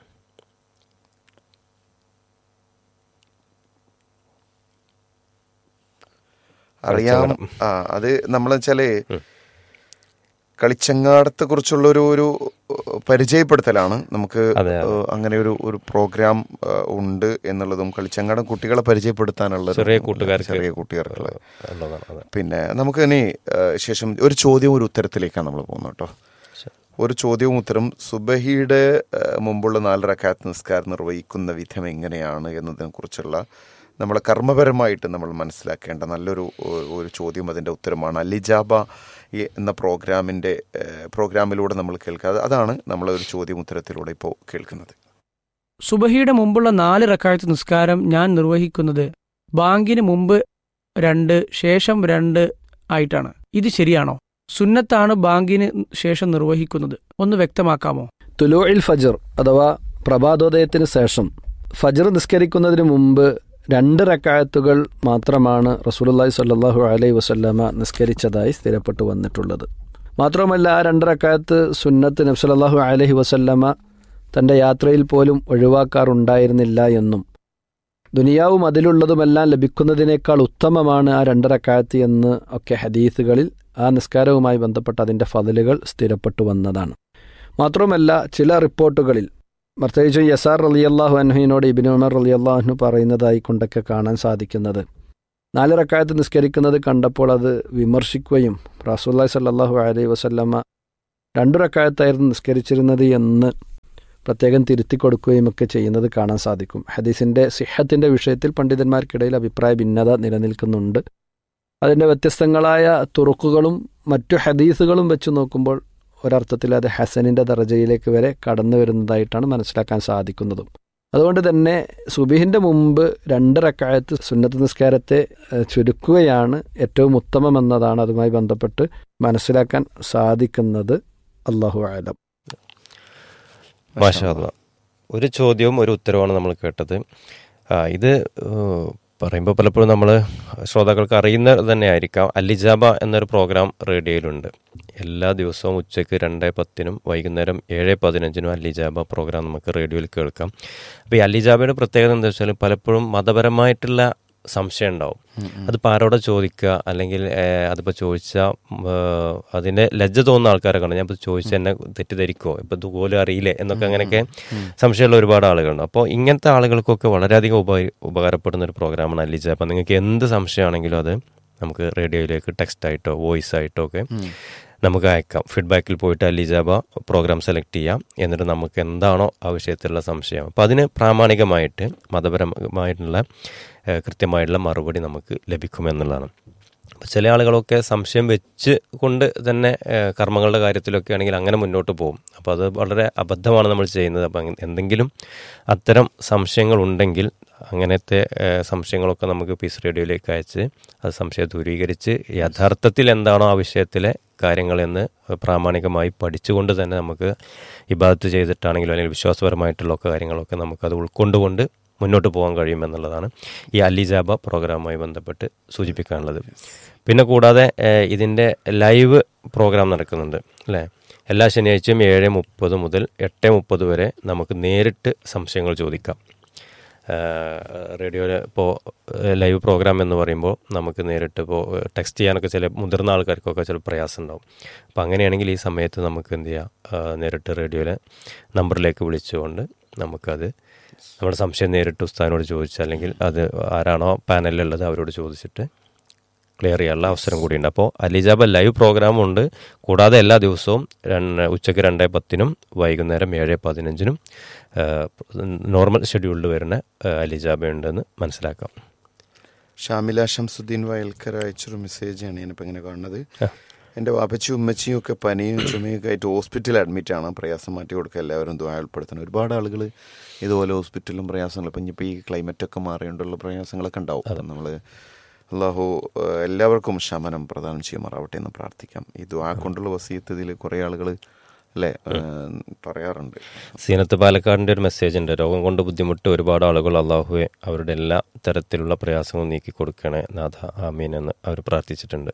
അറിയാം. ആ അത് നമ്മൾ വെച്ചാൽ കളിച്ചങ്ങാടത്തെ കുറിച്ചുള്ള ഒരു ഒരു പരിചയപ്പെടുത്തലാണ്. നമുക്ക് അങ്ങനെ ഒരു ഒരു പ്രോഗ്രാം ഉണ്ട് എന്നുള്ളതും കളിച്ചങ്ങാടം കുട്ടികളെ പരിചയപ്പെടുത്താനുള്ള ചെറിയ കൂട്ടുകാർ ചെറിയ കുട്ടികൾക്കുള്ള. പിന്നെ നമുക്ക് ഇനി ശേഷം ഒരു ചോദ്യവും ഒരു ഉത്തരത്തിലേക്കാണ് നമ്മൾ പോകുന്നത് കേട്ടോ. ഒരു ചോദ്യവും ഉത്തരം. സുബഹിയുടെ മുമ്പുള്ള നാല് റക്അത്ത് നിസ്കാരം നിർവഹിക്കുന്ന വിധം എങ്ങനെയാണ് എന്നതിനെ കുറിച്ചുള്ള നമ്മളെ കർമ്മപരമായിട്ട് നമ്മൾ മനസ്സിലാക്കേണ്ട നല്ലൊരു ഒരു ചോദ്യം അതിൻ്റെ ഉത്തരമാണ്. അലിജാബ എന്ന പ്രോഗ്രാമിൻ്റെ പ്രോഗ്രാമിലൂടെ നമ്മൾ കേൾക്കാതെ അതാണ് നമ്മൾ ഒരു ചോദ്യം ഉത്തരത്തിലൂടെ ഇപ്പോൾ കേൾക്കുന്നത്. സുബഹിയുടെ മുമ്പുള്ള നാല് റക്അത്ത് നിസ്കാരം ഞാൻ നിർവഹിക്കുന്നത് ബാങ്കിന് മുമ്പ് രണ്ട് ശേഷം രണ്ട് ആയിട്ടാണ്. ഇത് ശരിയാണോ? സുന്നത്താണ് ബാങ്കിന് ശേഷം നിർവഹിക്കുന്നത്, ഒന്ന് വ്യക്തമാക്കാമോ? തുലൂഇൽ ഫജ്ർ അഥവാ പ്രഭാതോദയത്തിന് ശേഷം ഫജ്ർ നിസ്കരിക്കുന്നതിന് മുമ്പ് രണ്ട് റക്അത്തുകൾ മാത്രമാണ് റസൂലുള്ളാഹി സ്വല്ലല്ലാഹു അലൈഹി വസല്ലമ നിസ്കരിച്ചതായി സ്ഥിരപ്പെട്ടു വന്നിട്ടുള്ളത്. മാത്രമല്ല ആ രണ്ട് റക്അത്ത് സുന്നത്ത് നബി സല്ലല്ലാഹു അലൈഹി വസല്ലമ തൻ്റെ യാത്രയിൽ പോലും ഒഴിവാക്കാറുണ്ടായിരുന്നില്ല എന്നും ദുനിയാവും അതിലുള്ളതുമെല്ലാം ലഭിക്കുന്നതിനേക്കാൾ ഉത്തമമാണ് ആ രണ്ട് റക്അത്ത് എന്ന് ഒക്കെ ഹദീസുകളിൽ ആ നിസ്കാരവുമായി ബന്ധപ്പെട്ട അതിൻ്റെ ഫضലുകൾ സ്ഥിരപ്പെട്ടു വന്നതാണ്. മാത്രമല്ല ചില റിപ്പോർട്ടുകളിൽ പ്രത്യേകിച്ച് യസാർ റളിയല്ലാഹു അൻഹുവിനോട് ഇബ്നു ഉമർ റളിയല്ലാഹു അൻഹു പറയുന്നതായി കൊണ്ടൊക്കെ കാണാൻ സാധിക്കുന്നത്, നാല് റക്അത്ത് നിസ്കരിക്കുന്നത് കണ്ടപ്പോൾ അത് വിമർശിക്കുകയും റസൂലുള്ളാഹി സ്വല്ലല്ലാഹു അലൈഹി വസല്ലമ രണ്ട് റക്അത്തായിരുന്നു നിസ്കരിച്ചിരുന്നത് എന്ന് പ്രത്യേകം തിരുത്തി കൊടുക്കുകയും ഒക്കെ ചെയ്യുന്നത് കാണാൻ സാധിക്കും. ഹദീസിൻ്റെ സിഹത്തിൻ്റെ വിഷയത്തിൽ പണ്ഡിതന്മാർക്കിടയിൽ അഭിപ്രായ ഭിന്നത നിലനിൽക്കുന്നുണ്ട്. അതിൻ്റെ വ്യത്യസ്തങ്ങളായ തുറുക്കുകളും മറ്റു ഹദീസുകളും വെച്ച് നോക്കുമ്പോൾ ഒരർത്ഥത്തിൽ അത് ഹസനിൻ്റെ ദറജയിലേക്ക് വരെ കടന്നു വരുന്നതായിട്ടാണ് മനസ്സിലാക്കാൻ സാധിക്കുന്നതും. അതുകൊണ്ട് തന്നെ സുബഹിൻ്റെ മുമ്പ് രണ്ട് റക്അത്ത് സുന്നത്ത് നിസ്കാരത്തെ ചുരുക്കുകയാണ് ഏറ്റവും ഉത്തമമെന്നതാണ് അതുമായി ബന്ധപ്പെട്ട് മനസ്സിലാക്കാൻ സാധിക്കുന്നത്. അല്ലാഹു അഅലം. മാഷാ അല്ലാഹ്. ഒരു ചോദ്യവും ഒരു ഉത്തരവുമാണ് നമ്മൾ കേട്ടത്. ഇത് പറയുമ്പോൾ പലപ്പോഴും നമ്മൾ ശ്രോതാക്കൾക്ക് അറിയുന്നത് തന്നെ ആയിരിക്കാം. അലിജാബ എന്നൊരു പ്രോഗ്രാം റേഡിയോയിലുണ്ട്. എല്ലാ ദിവസവും ഉച്ചയ്ക്ക് രണ്ട് പത്തിനും വൈകുന്നേരം ഏഴ് പതിനഞ്ചിനും അലിജാബ പ്രോഗ്രാം നമുക്ക് റേഡിയോയിൽ കേൾക്കാം. അപ്പോൾ ഈ അലിജാബയുടെ പ്രത്യേകത എന്താ വെച്ചാൽ പലപ്പോഴും മതപരമായിട്ടുള്ള സംശയം ഉണ്ടാവും. അതിപ്പോൾ ആരോടെ ചോദിക്കുക, അല്ലെങ്കിൽ അതിപ്പോൾ ചോദിച്ചാൽ അതിൻ്റെ ലജ്ജ തോന്നുന്ന ആൾക്കാരൊക്കെ ഉണ്ട്. ഞാൻ ഇപ്പോൾ ചോദിച്ചാൽ എന്നെ തെറ്റിദ്ധരിക്കുമോ, ഇപ്പം ഇതുപോലും അറിയില്ലേ എന്നൊക്കെ അങ്ങനെയൊക്കെ സംശയമുള്ള ഒരുപാട് ആളുകളുണ്ട്. അപ്പോൾ ഇങ്ങനത്തെ ആളുകൾക്കൊക്കെ വളരെയധികം ഉപ ഉപകാരപ്പെടുന്ന ഒരു പ്രോഗ്രാമാണ് അലിജാബ. നിങ്ങൾക്ക് എന്ത് സംശയമാണെങ്കിലും അത് നമുക്ക് റേഡിയോയിലേക്ക് ടെക്സ്റ്റായിട്ടോ വോയിസ് ആയിട്ടോ ഒക്കെ നമുക്ക് അയക്കാം. ഫീഡ്ബാക്കിൽ പോയിട്ട് അലിജാബ പ്രോഗ്രാം സെലക്ട് ചെയ്യാം. എന്നിട്ട് നമുക്ക് എന്താണോ ആ വിഷയത്തിലുള്ള സംശയം, അപ്പോൾ അതിന് പ്രാമാണികമായിട്ട് മതപരമായിട്ടുള്ള കൃത്യമായിട്ടുള്ള മറുപടി നമുക്ക് ലഭിക്കുമെന്നുള്ളതാണ്. ചില ആളുകളൊക്കെ സംശയം വെച്ച് കൊണ്ട് തന്നെ കർമ്മങ്ങളുടെ കാര്യത്തിലൊക്കെ ആണെങ്കിൽ അങ്ങനെ മുന്നോട്ട് പോകും. അപ്പോൾ അത് വളരെ അബദ്ധമാണ് നമ്മൾ ചെയ്യുന്നത്. അപ്പം എന്തെങ്കിലും അത്തരം സംശയങ്ങൾ ഉണ്ടെങ്കിൽ അങ്ങനത്തെ സംശയങ്ങളൊക്കെ നമുക്ക് പീസ് റേഡിയോയിലേക്ക് അയച്ച് അത് സംശയം ദൂരീകരിച്ച് യഥാർത്ഥത്തിൽ എന്താണോ ആ വിഷയത്തിലെ കാര്യങ്ങളെന്ന് പ്രാമാണികമായി പഠിച്ചുകൊണ്ട് തന്നെ നമുക്ക് ഇബാദത്ത് ചെയ്തിട്ടാണെങ്കിലും അല്ലെങ്കിൽ വിശ്വാസപരമായിട്ടുള്ള ഒക്കെ കാര്യങ്ങളൊക്കെ നമുക്കത് ഉൾക്കൊണ്ടുകൊണ്ട് മുന്നോട്ട് പോകാൻ കഴിയുമെന്നുള്ളതാണ് ഈ അലിജാബ പ്രോഗ്രാമുമായി ബന്ധപ്പെട്ട് സൂചിപ്പിക്കാനുള്ളത്. പിന്നെ കൂടാതെ ഇതിൻ്റെ ലൈവ് പ്രോഗ്രാം നടക്കുന്നുണ്ട് അല്ലേ? എല്ലാ ശനിയാഴ്ചയും ഏഴ് മുപ്പത് മുതൽ എട്ട് മുപ്പത് വരെ നമുക്ക് നേരിട്ട് സംശയങ്ങൾ ചോദിക്കാം. റേഡിയോയിൽ ഇപ്പോൾ ലൈവ് പ്രോഗ്രാം എന്ന് പറയുമ്പോൾ നമുക്ക് നേരിട്ട് ഇപ്പോൾ ടെക്സ്റ്റ് ചെയ്യാനൊക്കെ ചില മുതിർന്ന ആൾക്കാർക്കൊക്കെ ചില പ്രയാസം ഉണ്ടാവും. അപ്പോൾ അങ്ങനെയാണെങ്കിൽ ഈ സമയത്ത് നമുക്ക് എന്ത് ചെയ്യാം, നേരിട്ട് റേഡിയോയിലെ നമ്പറിലേക്ക് വിളിച്ചുകൊണ്ട് നമുക്കത് നമ്മുടെ സംശയം നേരിട്ട് ഉസ്താദിനോട് ചോദിച്ചാൽ, അല്ലെങ്കിൽ അത് ആരാണോ പാനലിലുള്ളത് അവരോട് ചോദിച്ചിട്ട് ക്ലിയർ ചെയ്യാനുള്ള അവസരം കൂടിയുണ്ട്. അപ്പോൾ അലിജാബ ലൈവ് പ്രോഗ്രാമുണ്ട്. കൂടാതെ എല്ലാ ദിവസവും ഉച്ചയ്ക്ക് രണ്ട് പത്തിനും വൈകുന്നേരം ഏഴ് പതിനഞ്ചിനും നോർമൽ ഷെഡ്യൂളിൽ വരുന്ന അലിജാബ ഉണ്ടെന്ന് മനസ്സിലാക്കാം. ഷാമില ഷംസുദ്ദീൻ വയൽക്കര അയച്ചൊരു മെസ്സേജാണ് ഞാനിപ്പോൾ ഇങ്ങനെ കാണുന്നത്. എൻ്റെ വാപ്പച്ചിയും ഉമ്മച്ചിയും ഒക്കെ പനിയും ചുമയൊക്കെ ആയിട്ട് ഹോസ്പിറ്റലിൽ അഡ്മിറ്റാണ്. പ്രയാസം മാറ്റി കൊടുക്കുക, എല്ലാവരും ദുആ ഉൾപ്പെടുത്തണം. ഒരുപാട് ആളുകൾ ഇതുപോലെ ഹോസ്പിറ്റലും പ്രയാസങ്ങളും, ഇപ്പം ഇനിയിപ്പോൾ ഈ ക്ലൈമറ്റൊക്കെ മാറിയോണ്ടുള്ള പ്രയാസങ്ങളൊക്കെ ഉണ്ടാവും. അപ്പം നമ്മൾ അള്ളാഹു എല്ലാവർക്കും ശമനം പ്രദാനം ചെയ്യുമാറാവട്ടെ എന്ന് പ്രാർത്ഥിക്കാം. ഈ ദുആ കൊണ്ടുള്ള വസിയത്ത് ഇതിൽ കുറേ ആളുകൾ അല്ലേ പറയാറുണ്ട്. സീനത്ത് പാലക്കാടിൻ്റെ ഒരു മെസ്സേജ് ഉണ്ട്. രോഗം കൊണ്ട് ബുദ്ധിമുട്ട് ഒരുപാട് ആളുകൾ അള്ളാഹുവെ അവരുടെ എല്ലാ തരത്തിലുള്ള പ്രയാസങ്ങളും നീക്കി കൊടുക്കണേ നാഥ ആമീൻ എന്ന് അവർ പ്രാർത്ഥിച്ചിട്ടുണ്ട്.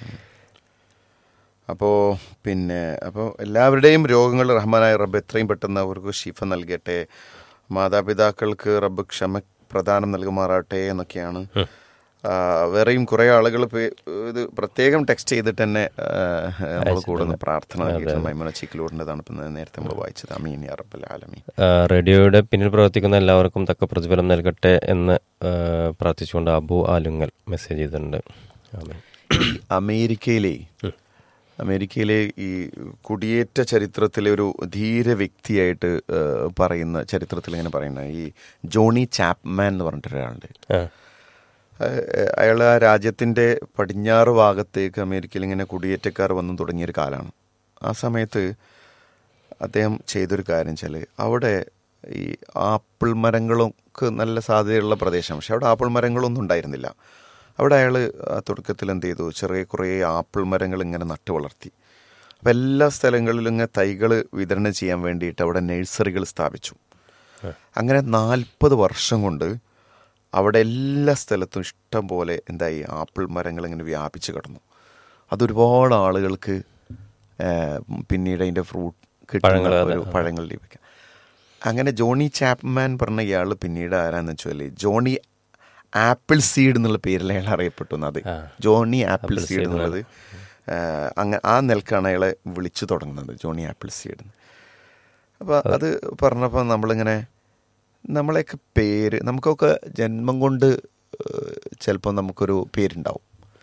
അപ്പോൾ പിന്നെ അപ്പോൾ എല്ലാവരുടെയും രോഗങ്ങൾ റഹ്മാനായ റബ്ബ് എത്രയും പെട്ടെന്ന് അവർക്ക് ശിഫ നൽകട്ടെ. മാതാപിതാക്കൾക്ക് റബ്ബ് ക്ഷമ പ്രദാനം നൽകുമാറാട്ടെ എന്നൊക്കെയാണ്. വേറെയും കുറേ ആളുകൾ ഇത് പ്രത്യേകം ടെക്സ്റ്റ് ചെയ്തിട്ട് തന്നെ നമ്മൾ കൂടുന്ന പ്രാർത്ഥന നൽകിയിട്ടുണ്ട്. മൈമുന ചിക്കിലൂടിൻ്റെതാണ് ഇപ്പം നേരത്തെ നമ്മൾ വായിച്ചത്. അമീൻ യാ റബ്ബൽ ആലമീൻ. റേഡിയോയുടെ പിന്നിൽ പ്രവർത്തിക്കുന്ന എല്ലാവർക്കും തക്ക പ്രതിഫലം നൽകട്ടെ എന്ന് പ്രാർത്ഥിച്ചുകൊണ്ട് അബു ആലുങ്ങൽ മെസ്സേജ് ചെയ്തിട്ടുണ്ട്. അമേരിക്കയിലെ അമേരിക്കയിലെ ഈ കുടിയേറ്റ ചരിത്രത്തിലെ ഒരു ധീര വ്യക്തിയായിട്ട് പറയുന്ന ചരിത്രത്തിൽ ഇങ്ങനെ പറയുന്ന ഈ ജോണി ചാപ്മാൻ എന്ന് പറഞ്ഞിട്ടൊരാളുണ്ട്. അയാൾ ആ രാജ്യത്തിൻ്റെ പടിഞ്ഞാറ് ഭാഗത്തേക്ക് അമേരിക്കയിൽ ഇങ്ങനെ കുടിയേറ്റക്കാർ വന്നു തുടങ്ങിയൊരു കാലമാണ്. ആ സമയത്ത് അദ്ദേഹം ചെയ്തൊരു കാര്യം വെച്ചാൽ അവിടെ ഈ ആപ്പിൾ മരങ്ങൾക്ക് നല്ല സാധ്യതയുള്ള പ്രദേശമാണ്. പക്ഷെ അവിടെ ആപ്പിൾ മരങ്ങളൊന്നും ഉണ്ടായിരുന്നില്ല. അവിടെ അയാൾ തുടക്കത്തിൽ എന്ത് ചെയ്തു, ചെറിയ കുറേ ആപ്പിൾ മരങ്ങൾ ഇങ്ങനെ നട്ടു വളർത്തി. അപ്പം എല്ലാ സ്ഥലങ്ങളിലും ഇങ്ങനെ തൈകൾ വിതരണം ചെയ്യാൻ വേണ്ടിയിട്ട് അവിടെ നഴ്സറികൾ സ്ഥാപിച്ചു. അങ്ങനെ നാൽപ്പത് വർഷം കൊണ്ട് അവിടെ എല്ലാ സ്ഥലത്തും ഇഷ്ടം പോലെ എന്തായി ആപ്പിൾ മരങ്ങൾ ഇങ്ങനെ വ്യാപിച്ച് കിടന്നു. അതൊരുപാട് ആളുകൾക്ക് പിന്നീട് അതിൻ്റെ ഫ്രൂട്ട് കിട്ടുന്ന ഒരു പഴങ്ങൾ ലഭിക്കാം. അങ്ങനെ ജോണി ചാപ്മാൻ പറഞ്ഞ ഇയാൾ പിന്നീട് ആരാന്ന് വെച്ചാൽ ജോണി ആപ്പിൾ സീഡ് എന്നുള്ള പേരിൽ അയാൾ അറിയപ്പെട്ടു. അത് ജോണി ആപ്പിൾ സീഡ് എന്നുള്ളത് അങ്ങനെ ആ നിലക്കാണ് അയാളെ വിളിച്ചു തുടങ്ങുന്നത്, ജോണി ആപ്പിൾ സീഡ്. അപ്പോൾ അത് പറഞ്ഞപ്പോൾ നമ്മളിങ്ങനെ നമ്മളെയൊക്കെ പേര് നമുക്കൊക്കെ ജന്മം കൊണ്ട് ചിലപ്പോൾ നമുക്കൊരു പേരുണ്ടാവും,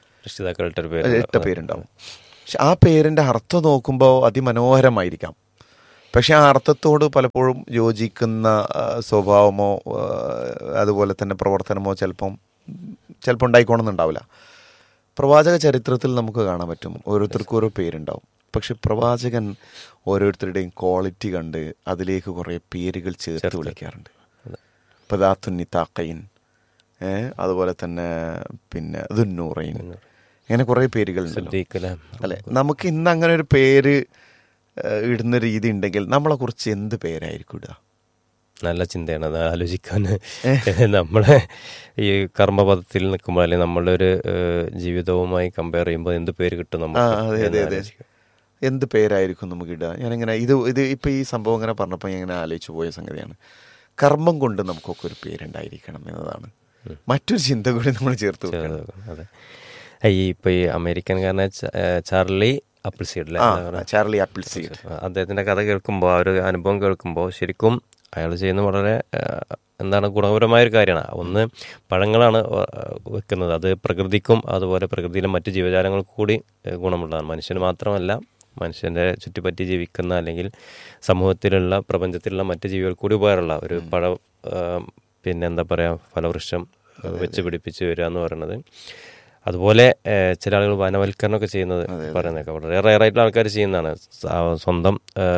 ഇട്ട പേരുണ്ടാവും. പക്ഷെ ആ പേരിൻ്റെ അർത്ഥം നോക്കുമ്പോൾ അതിമനോഹരമായിരിക്കാം. പക്ഷെ ആ അർത്ഥത്തോട് പലപ്പോഴും യോജിക്കുന്ന സ്വഭാവമോ അതുപോലെ തന്നെ പ്രവർത്തനമോ ചിലപ്പം ചിലപ്പോൾ ഉണ്ടായിക്കോണമെന്നുണ്ടാവില്ല. പ്രവാചക ചരിത്രത്തിൽ നമുക്ക് കാണാൻ പറ്റും ഓരോരുത്തർക്കും ഓരോ പേരുണ്ടാവും. പക്ഷെ പ്രവാചകൻ ഓരോരുത്തരുടെയും ക്വാളിറ്റി കണ്ട് അതിലേക്ക് കുറേ പേരുകൾ ചേർത്ത് വിളിക്കാറുണ്ട്. പദാത്തുന്നിത്താക്കൈൻ, അതുപോലെ തന്നെ പിന്നെ ദുന്നൂറൈൻ, ഇങ്ങനെ കുറേ പേരുകളുണ്ടല്ലോ അല്ലെ. നമുക്ക് ഇന്ന് അങ്ങനെ ഒരു പേര് ഇടുന്ന രീതി ഉണ്ടെങ്കിൽ നമ്മളെ കുറിച്ച് എന്ത് പേരായിരിക്കും ഇടുക? നല്ല ചിന്തയാണ് അത് ആലോചിക്കാൻ. നമ്മളെ ഈ കർമ്മപദത്തിൽ നിൽക്കുമ്പോൾ അല്ലെങ്കിൽ നമ്മളുടെ ഒരു ജീവിതവുമായി കമ്പയർ ചെയ്യുമ്പോൾ എന്ത് പേര് കിട്ടും നമുക്ക്, എന്ത് പേരായിരിക്കും നമുക്ക് ഇടുക. ഞാനിങ്ങനെ ഇത് ഇത് ഇപ്പം ഈ സംഭവം ഇങ്ങനെ പറഞ്ഞപ്പോൾ ഞാൻ ഇങ്ങനെ ആലോചിച്ച് പോയ സംഗതിയാണ്. കർമ്മം കൊണ്ട് നമുക്കൊക്കെ ഒരു പേരുണ്ടായിരിക്കണം എന്നതാണ് മറ്റൊരു ചിന്ത കൂടി നമ്മൾ ചേർത്ത് വെക്കണം. അതെ, ഈ ഇപ്പം ഈ അമേരിക്കൻകാരനെ Charlie apple seed, Charlie apple seed, അദ്ദേഹത്തിൻ്റെ കഥ കേൾക്കുമ്പോൾ ആ ഒരു അനുഭവം കേൾക്കുമ്പോൾ ശരിക്കും അയാൾ ചെയ്യുന്നത് വളരെ എന്താണ് ഗുണപരമായൊരു കാര്യമാണ്. ഒന്ന്, പഴങ്ങളാണ് വെക്കുന്നത്, അത് പ്രകൃതിക്കും അതുപോലെ പ്രകൃതിയിലെ മറ്റ് ജീവജാലങ്ങൾക്കും കൂടി ഗുണമുള്ളതാണ്. മനുഷ്യന് മാത്രമല്ല, മനുഷ്യൻ്റെ ചുറ്റിപ്പറ്റി ജീവിക്കുന്ന അല്ലെങ്കിൽ സമൂഹത്തിലുള്ള പ്രപഞ്ചത്തിലുള്ള മറ്റ് ജീവികൾക്ക് കൂടി ഉപകാരമുള്ള ഒരു പഴം, പിന്നെ എന്താ പറയുക, ഫലവൃക്ഷം വെച്ച് പിടിപ്പിച്ച് വരിക എന്ന് പറയുന്നത്. അതുപോലെ ചില ആളുകൾ വനവൽക്കരണമൊക്കെ ചെയ്യുന്നത് പറയുന്നതൊക്കെ വളരെ റയറായിട്ടുള്ള ആൾക്കാർ ചെയ്യുന്നതാണ്. സ്വന്തം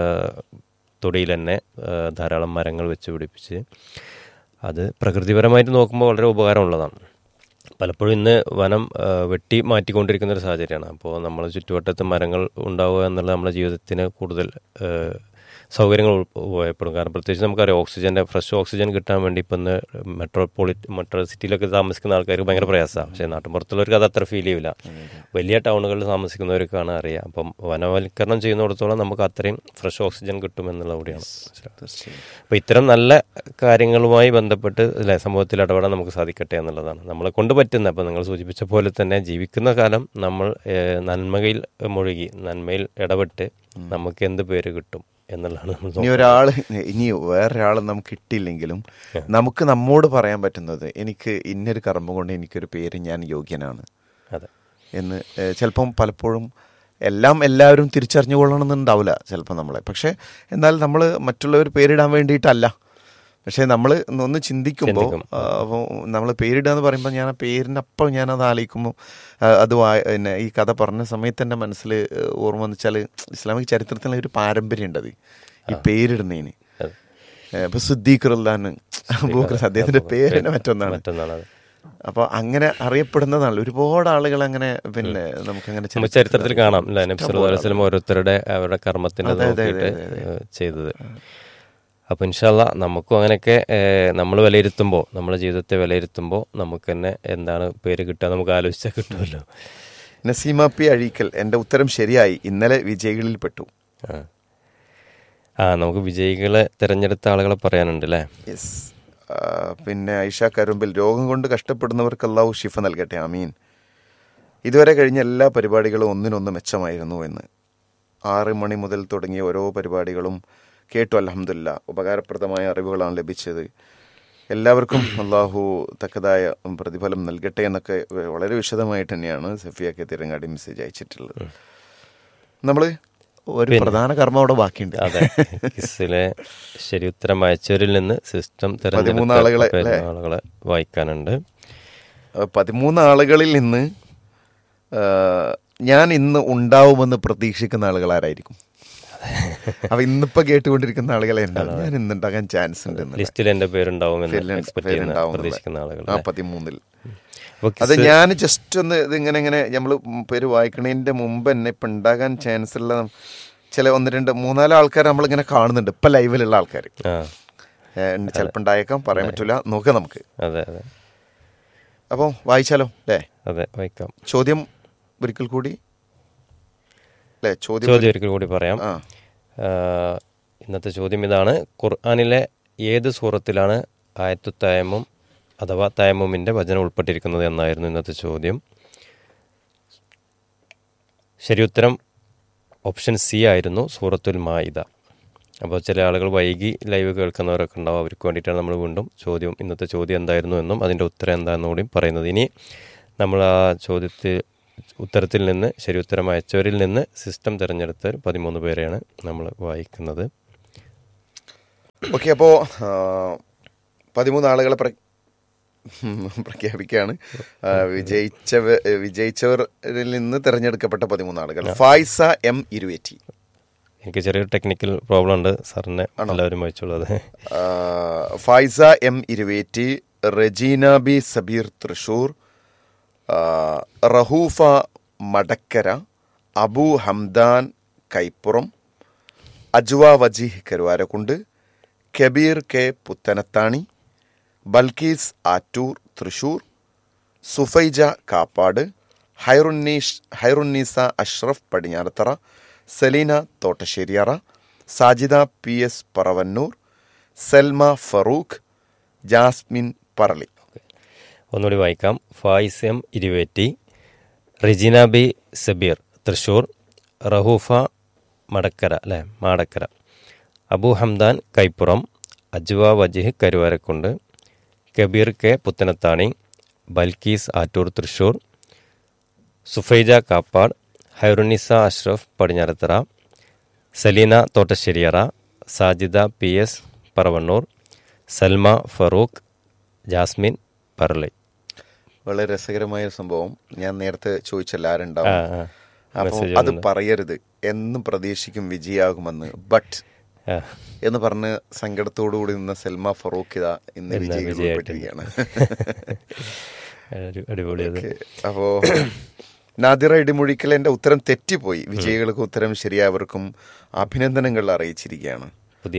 തൊടിയിൽ തന്നെ ധാരാളം മരങ്ങൾ വെച്ച് പിടിപ്പിച്ച് അത് പ്രകൃതിപരമായിട്ട് നോക്കുമ്പോൾ വളരെ ഉപകാരമുള്ളതാണ്. പലപ്പോഴും ഇന്ന് വനം വെട്ടി മാറ്റിക്കൊണ്ടിരിക്കുന്ന ഒരു സാഹചര്യമാണ്. അപ്പോൾ നമ്മൾ ചുറ്റുവട്ടത്ത് മരങ്ങൾ ഉണ്ടാവുക എന്നുള്ളത് നമ്മുടെ ജീവിതത്തിന് കൂടുതൽ സൗകര്യങ്ങൾ ഉപയോഗപ്പെടും. കാരണം പ്രത്യേകിച്ച് നമുക്കറിയാം, ഓക്സിജൻ്റെ ഫ്രഷ് ഓക്സിജൻ കിട്ടാൻ വേണ്ടി ഇപ്പം ഇന്ന് മെട്രോപൊളി മെട്രോ സിറ്റിയിലൊക്കെ താമസിക്കുന്ന ആൾക്കാർക്ക് ഭയങ്കര പ്രയാസമാണ്. പക്ഷേ നാട്ടിൻപുറത്തുള്ളവർക്ക് അത് അത്ര ഫീൽ ചെയ്യില്ല. വലിയ ടൗണുകളിൽ താമസിക്കുന്നവർക്കാണ് അറിയാം. അപ്പം വനവൽക്കരണം ചെയ്യുന്നിടത്തോളം നമുക്ക് അത്രയും ഫ്രഷ് ഓക്സിജൻ കിട്ടുമെന്നുള്ള കൂടിയാണ്. അപ്പോൾ ഇത്തരം നല്ല കാര്യങ്ങളുമായി ബന്ധപ്പെട്ട് അല്ലെ സമൂഹത്തിൽ ഇടപെടാൻ നമുക്ക് സാധിക്കട്ടെ എന്നുള്ളതാണ് നമ്മളെ കൊണ്ട് പറ്റുന്നത്. അപ്പോൾ നിങ്ങൾ സൂചിപ്പിച്ച പോലെ തന്നെ ജീവിക്കുന്ന കാലം നമ്മൾ നന്മയിൽ മുഴുകി നന്മയിൽ ഇടപെട്ട് നമുക്ക് എന്ത് പേര് കിട്ടും എന്നുള്ളതാണ്. ഇനി ഒരാൾ ഇനി വേറൊരാൾ നമുക്ക് കിട്ടിയില്ലെങ്കിലും നമുക്ക് നമ്മോട് പറയാൻ പറ്റുന്നത്, എനിക്ക് ഇന്നൊരു കർമ്മം കൊണ്ട് എനിക്കൊരു പേര് ഞാൻ യോഗ്യനാണ് എന്ന്. ചിലപ്പം പലപ്പോഴും എല്ലാം എല്ലാവരും തിരിച്ചറിഞ്ഞുകൊള്ളണമെന്നുണ്ടാവില്ല ചിലപ്പോൾ നമ്മളെ. പക്ഷേ എന്നാൽ നമ്മൾ മറ്റുള്ളവർ പേരിടാൻ വേണ്ടിയിട്ടല്ല. പക്ഷേ നമ്മൾ ഒന്ന് ചിന്തിക്കുമ്പോൾ, അപ്പോൾ നമ്മൾ പേരിടുക എന്ന് പറയുമ്പോൾ ഞാൻ ആ പേരിൻ്റെ അപ്പം ഞാനത് ആലോചിക്കുമ്പോൾ അത് പിന്നെ ഈ കഥ പറഞ്ഞ സമയത്ത് എൻ്റെ മനസ്സിൽ ഓർമ്മ എന്ന് വെച്ചാൽ ഇസ്ലാമിക് ചരിത്രത്തിൽ ഒരു പാരമ്പര്യം ഉണ്ട് അത് ഈ പേരിടുന്നതിന്. ഇപ്പം സിദ്ദീഖ് റളിയല്ലാഹു അൻഹു അദ്ദേഹത്തിൻ്റെ പേര് തന്നെ മറ്റൊന്നാണ്. അപ്പോൾ അങ്ങനെ അറിയപ്പെടുന്നതാണ് ഒരുപാട് ആളുകൾ. അങ്ങനെ പിന്നെ നമുക്കങ്ങനെ ചരിത്രത്തിൽ കാണാം നബി സല്ലല്ലാഹു അലൈഹി വസല്ലം ഓരോരുത്തരുടെ അവരുടെ കർമ്മത്തിന് ചെയ്തത്. അപ്പോൾ ഇൻഷാ അല്ലാഹ് നമുക്കും അങ്ങനെയൊക്കെ നമ്മൾ വിലയിരുത്തുമ്പോൾ, നമ്മുടെ ജീവിതത്തെ വിലയിരുത്തുമ്പോൾ നമുക്ക് തന്നെ എന്താണ് പേര് കിട്ടുക നമുക്ക് ആലോചിച്ചാൽ കിട്ടുമല്ലോ. നസീമ പി അഴീക്കൽ, എൻ്റെ ഉത്തരം ശരിയായി, ഇന്നലെ വിജയികളിൽ പെട്ടു. ആ ആ നമുക്ക് വിജയികളെ തിരഞ്ഞെടുത്ത ആളുകളെ പറയാനുണ്ട് അല്ലേ? യെസ്. പിന്നെ ഐഷ കരുമ്പിൽ, രോഗം കൊണ്ട് കഷ്ടപ്പെടുന്നവർക്ക് അല്ലാഹു ഷിഫ നൽകട്ടെ, ആമീൻ. ഇതുവരെ കഴിഞ്ഞ എല്ലാ പരിപാടികളും ഒന്നിനൊന്ന് മെച്ചമായിരുന്നു എന്ന്. ആറ് മണി മുതൽ തുടങ്ങിയ ഓരോ പരിപാടികളും കേട്ടു, അൽഹംദുലില്ലാ. ഉപകാരപ്രദമായ അറിവുകളാണ് ലഭിച്ചത്. എല്ലാവർക്കും അള്ളാഹു തക്കതായ പ്രതിഫലം നൽകട്ടെ എന്നൊക്കെ വളരെ വിശദമായിട്ട് തന്നെയാണ് സഫിയ കെ തിരങ്ങാടി മെസ്സേജ് അയച്ചിട്ടുള്ളത്. നമ്മൾ ഒരു പ്രധാന കർമ്മം അവിടെ ബാക്കിയുണ്ട്. അതെ, കിസിലെ ശരി ഉത്തരം അയച്ചവരിൽ നിന്ന് സിസ്റ്റം പതിമൂന്ന് ആളുകളെ ആളുകളെ വായിക്കാനുണ്ട്. പതിമൂന്ന് ആളുകളിൽ നിന്ന് ഞാൻ ഇന്ന് ഉണ്ടാവുമെന്ന് പ്രതീക്ഷിക്കുന്ന ആളുകൾ ആരായിരിക്കും? അപ്പൊ ഇന്നിപ്പോ കേട്ടുകൊണ്ടിരിക്കുന്ന ആളുകളെ ഞാൻ ഇന്നുണ്ടാകാൻ ചാൻസ് ഉണ്ട്. ലിസ്റ്റിൽ എന്റെ പേരുണ്ടാവുമെന്ന് പ്രതീക്ഷിക്കുന്ന ആളുകൾ ആ പതിമൂന്നിൽ. അത് ഞാൻ ജസ്റ്റ് ഒന്ന് ഇതിങ്ങനെ ഇങ്ങനെ നമ്മൾ പേര് വായിക്കണതിന്റെ മുമ്പ് തന്നെ ഇപ്പൊ ഉണ്ടാകാൻ ചാൻസ് ഉള്ള ചില ഒന്ന് രണ്ട് മൂന്നാല് ആൾക്കാർ നമ്മളിങ്ങനെ കാണുന്നുണ്ട് ഇപ്പൊ ലൈവിലുള്ള ആൾക്കാർ. ചിലപ്പോൾ ഉണ്ടായേക്കാം, പറയാൻ പറ്റൂല, നോക്കാം നമുക്ക്. അതെ അതെ. അപ്പോൾ വായിച്ചാലോ അല്ലേ? അതെ, വായിക്കാം. ചോദ്യം ഒരിക്കൽ കൂടി അല്ലേ? ചോദ്യം ചോദ്യം ഒരിക്കൽ കൂടി പറയാം. ഇന്നത്തെ ചോദ്യം ഇതാണ്: ഖുർആനിലെ ഏത് സൂറത്തിലാണ് ആയത്തു തയമ്മും അഥവാ തയമ്മുമിൻ്റെ വചനം ഉൾപ്പെട്ടിരിക്കുന്നത് എന്നായിരുന്നു ഇന്നത്തെ ചോദ്യം. ശരിയുത്തരം ഓപ്ഷൻ സി ആയിരുന്നു, സൂറത്തുൽ മാഇദ. അപ്പോൾ ചില ആളുകൾ വൈകി ലൈവ് കേൾക്കുന്നവരൊക്കെ ഉണ്ടാവും, അവർക്ക് വേണ്ടിയിട്ടാണ് നമ്മൾ വീണ്ടും ചോദ്യം ഇന്നത്തെ ചോദ്യം എന്തായിരുന്നു എന്നും അതിൻ്റെ ഉത്തരം എന്താണെന്നും കൂടി പറയുന്നത്. ഇനി നമ്മൾ ആ ചോദ്യത്തിൽ ഉത്തരത്തിൽ നിന്ന് ശരി ഉത്തരം അയച്ചവരിൽ നിന്ന് സിസ്റ്റം തിരഞ്ഞെടുത്ത പതിമൂന്ന് പേരെയാണ് നമ്മൾ വായിക്കുന്നത്. ഓക്കെ, അപ്പോൾ പതിമൂന്ന് ആളുകളെ പ്രഖ്യാപിക്കുകയാണ്. വിജയിച്ച വിജയിച്ചവരിൽ നിന്ന് തിരഞ്ഞെടുക്കപ്പെട്ട പതിമൂന്ന് ആളുകൾ. ഫായിസ എം ഇരുവേറ്റി. എനിക്ക് ചെറിയൊരു ടെക്നിക്കൽ പ്രോബ്ലം ഉണ്ട്, സാറിനെ എല്ലാവരും വായിച്ചുള്ളത്. Fayisa M Iruvetti, Regina B Sabeer Thrissur, Raufa Madakkara, Abu Hamdan Kaippuram, Ajwa Wajih Karuvarakundu, Kabir K Puthanathani, Balkees Attoor Thrissur, Sufaija Kappad, ഹൈറുന്നീഷ് Hairunnisa Ashraf Padinjarathara, Saleena Thottasseriyara, Sajida P S Paravannur, Salma Farooq, Jasmine Parali. ഒന്നുകൂടി വായിക്കാം. ഫായിസ് എം ഇരുവേറ്റി, റിജിന ബി സബീർ തൃശൂർ, റഹൂഫ മടക്കര അല്ലേ Madakkara, Abu Hamdan Kaippuram, Ajwa വജിഹ് Karuvarakundu, Kabir K Puthanathani, Balkees Attoor Thrissur, Sufaija Kappad, Hairunnisa Ashraf Padinjarathara, Saleena Thottasseriyara, Sajida P S Paravannur, Salma Farooq, Jasmine Parali. വളരെ രസകരമായ സംഭവം. ഞാൻ നേരത്തെ ചോദിച്ചല്ല ആരുണ്ടാവും, അപ്പോൾ അത് പറയരുത്, എന്നും പ്രതീക്ഷിക്കും വിജയാകുമെന്ന്, ബട്ട് എന്ന് പറഞ്ഞ് സങ്കടത്തോടു കൂടി നിന്ന സൽമ ഫറൂഖ് ഇതാ ഇന്ന് വിജയിക്കപ്പെട്ടിരിക്കുകയാണ്. അപ്പോ നാദിറ ഇടിമുഴിക്കൽ എന്റെ ഉത്തരം തെറ്റിപ്പോയി, വിജയികൾക്കും ഉത്തരം ശരിയായവർക്കും അഭിനന്ദനങ്ങൾ അറിയിച്ചിരിക്കുകയാണ്.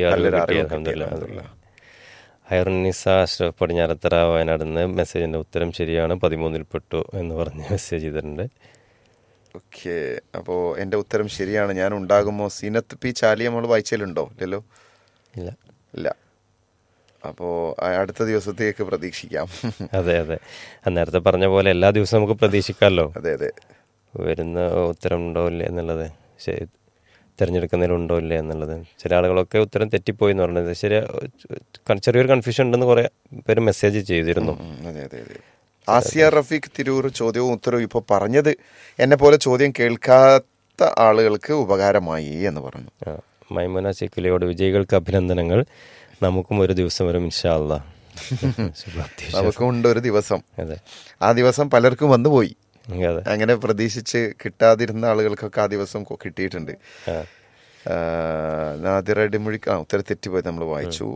ഹൈറുന്നിസ അഷ്റഫ് പടിഞ്ഞാറത്തറ വയനാട് നിന്ന് മെസ്സേജിന്റെ ഉത്തരം ശരിയാണ്, പതിമൂന്നിൽ പെട്ടു എന്ന് പറഞ്ഞ് മെസ്സേജ് ചെയ്തിട്ടുണ്ട്. ഓക്കെ, അപ്പോൾ എൻ്റെ ഉത്തരം ശരിയാണ്. ഞാൻ ഉണ്ടാകുമോ? സീനത്ത് പി ചാലി നമ്മൾ വായിച്ചാലുണ്ടോ? ഇല്ലല്ലോ. ഇല്ല ഇല്ല. അപ്പോൾ അടുത്ത ദിവസത്തേക്ക് പ്രതീക്ഷിക്കാം. അതെ അതെ, നേരത്തെ പറഞ്ഞ പോലെ എല്ലാ ദിവസവും നമുക്ക് പ്രതീക്ഷിക്കാമല്ലോ. അതെ അതെ, വരുന്ന ഉത്തരം ഉണ്ടോ ഇല്ലേ എന്നുള്ളത്, തിരഞ്ഞെടുക്കുന്നതിലുണ്ടോ ഇല്ലേ എന്നുള്ളത്. ചില ആളുകളൊക്കെ ഉത്തരം തെറ്റിപ്പോയി എന്ന് പറഞ്ഞത് ശരി, ചെറിയൊരു കൺഫ്യൂഷൻ ഉണ്ടെന്ന് കുറെ പേര് മെസ്സേജ് ചെയ്തിരുന്നു. അതെ അതെ അതെ. ആസിയ റഫീഖ് തിരൂർ ചോദ്യവും ഉത്തരവും ഇപ്പോൾ പറഞ്ഞത് എന്നെ പോലെ ചോദ്യം കേൾക്കാത്ത ആളുകൾക്ക് ഉപകാരമായി എന്ന് പറഞ്ഞു. മൈമുന ചിക്കിലിയോട് വിജയികൾക്ക് അഭിനന്ദനങ്ങൾ, നമുക്കും ഒരു ദിവസം വരും ഇൻഷാ അല്ലാഹ്. നമുക്കും ഉണ്ട് ഒരു ദിവസം. അതെ, ആ ദിവസം പലർക്കും വന്നു പോയി. അങ്ങനെ പ്രതീക്ഷിച്ച് കിട്ടാതിരുന്ന ആളുകൾക്കൊക്കെ ആ ദിവസം കിട്ടിയിട്ടുണ്ട്. നാദിറ ഇടിമുഴിക്ക് ആ ഉത്തരം തെറ്റിപ്പോയി, നമ്മൾ വായിച്ചു.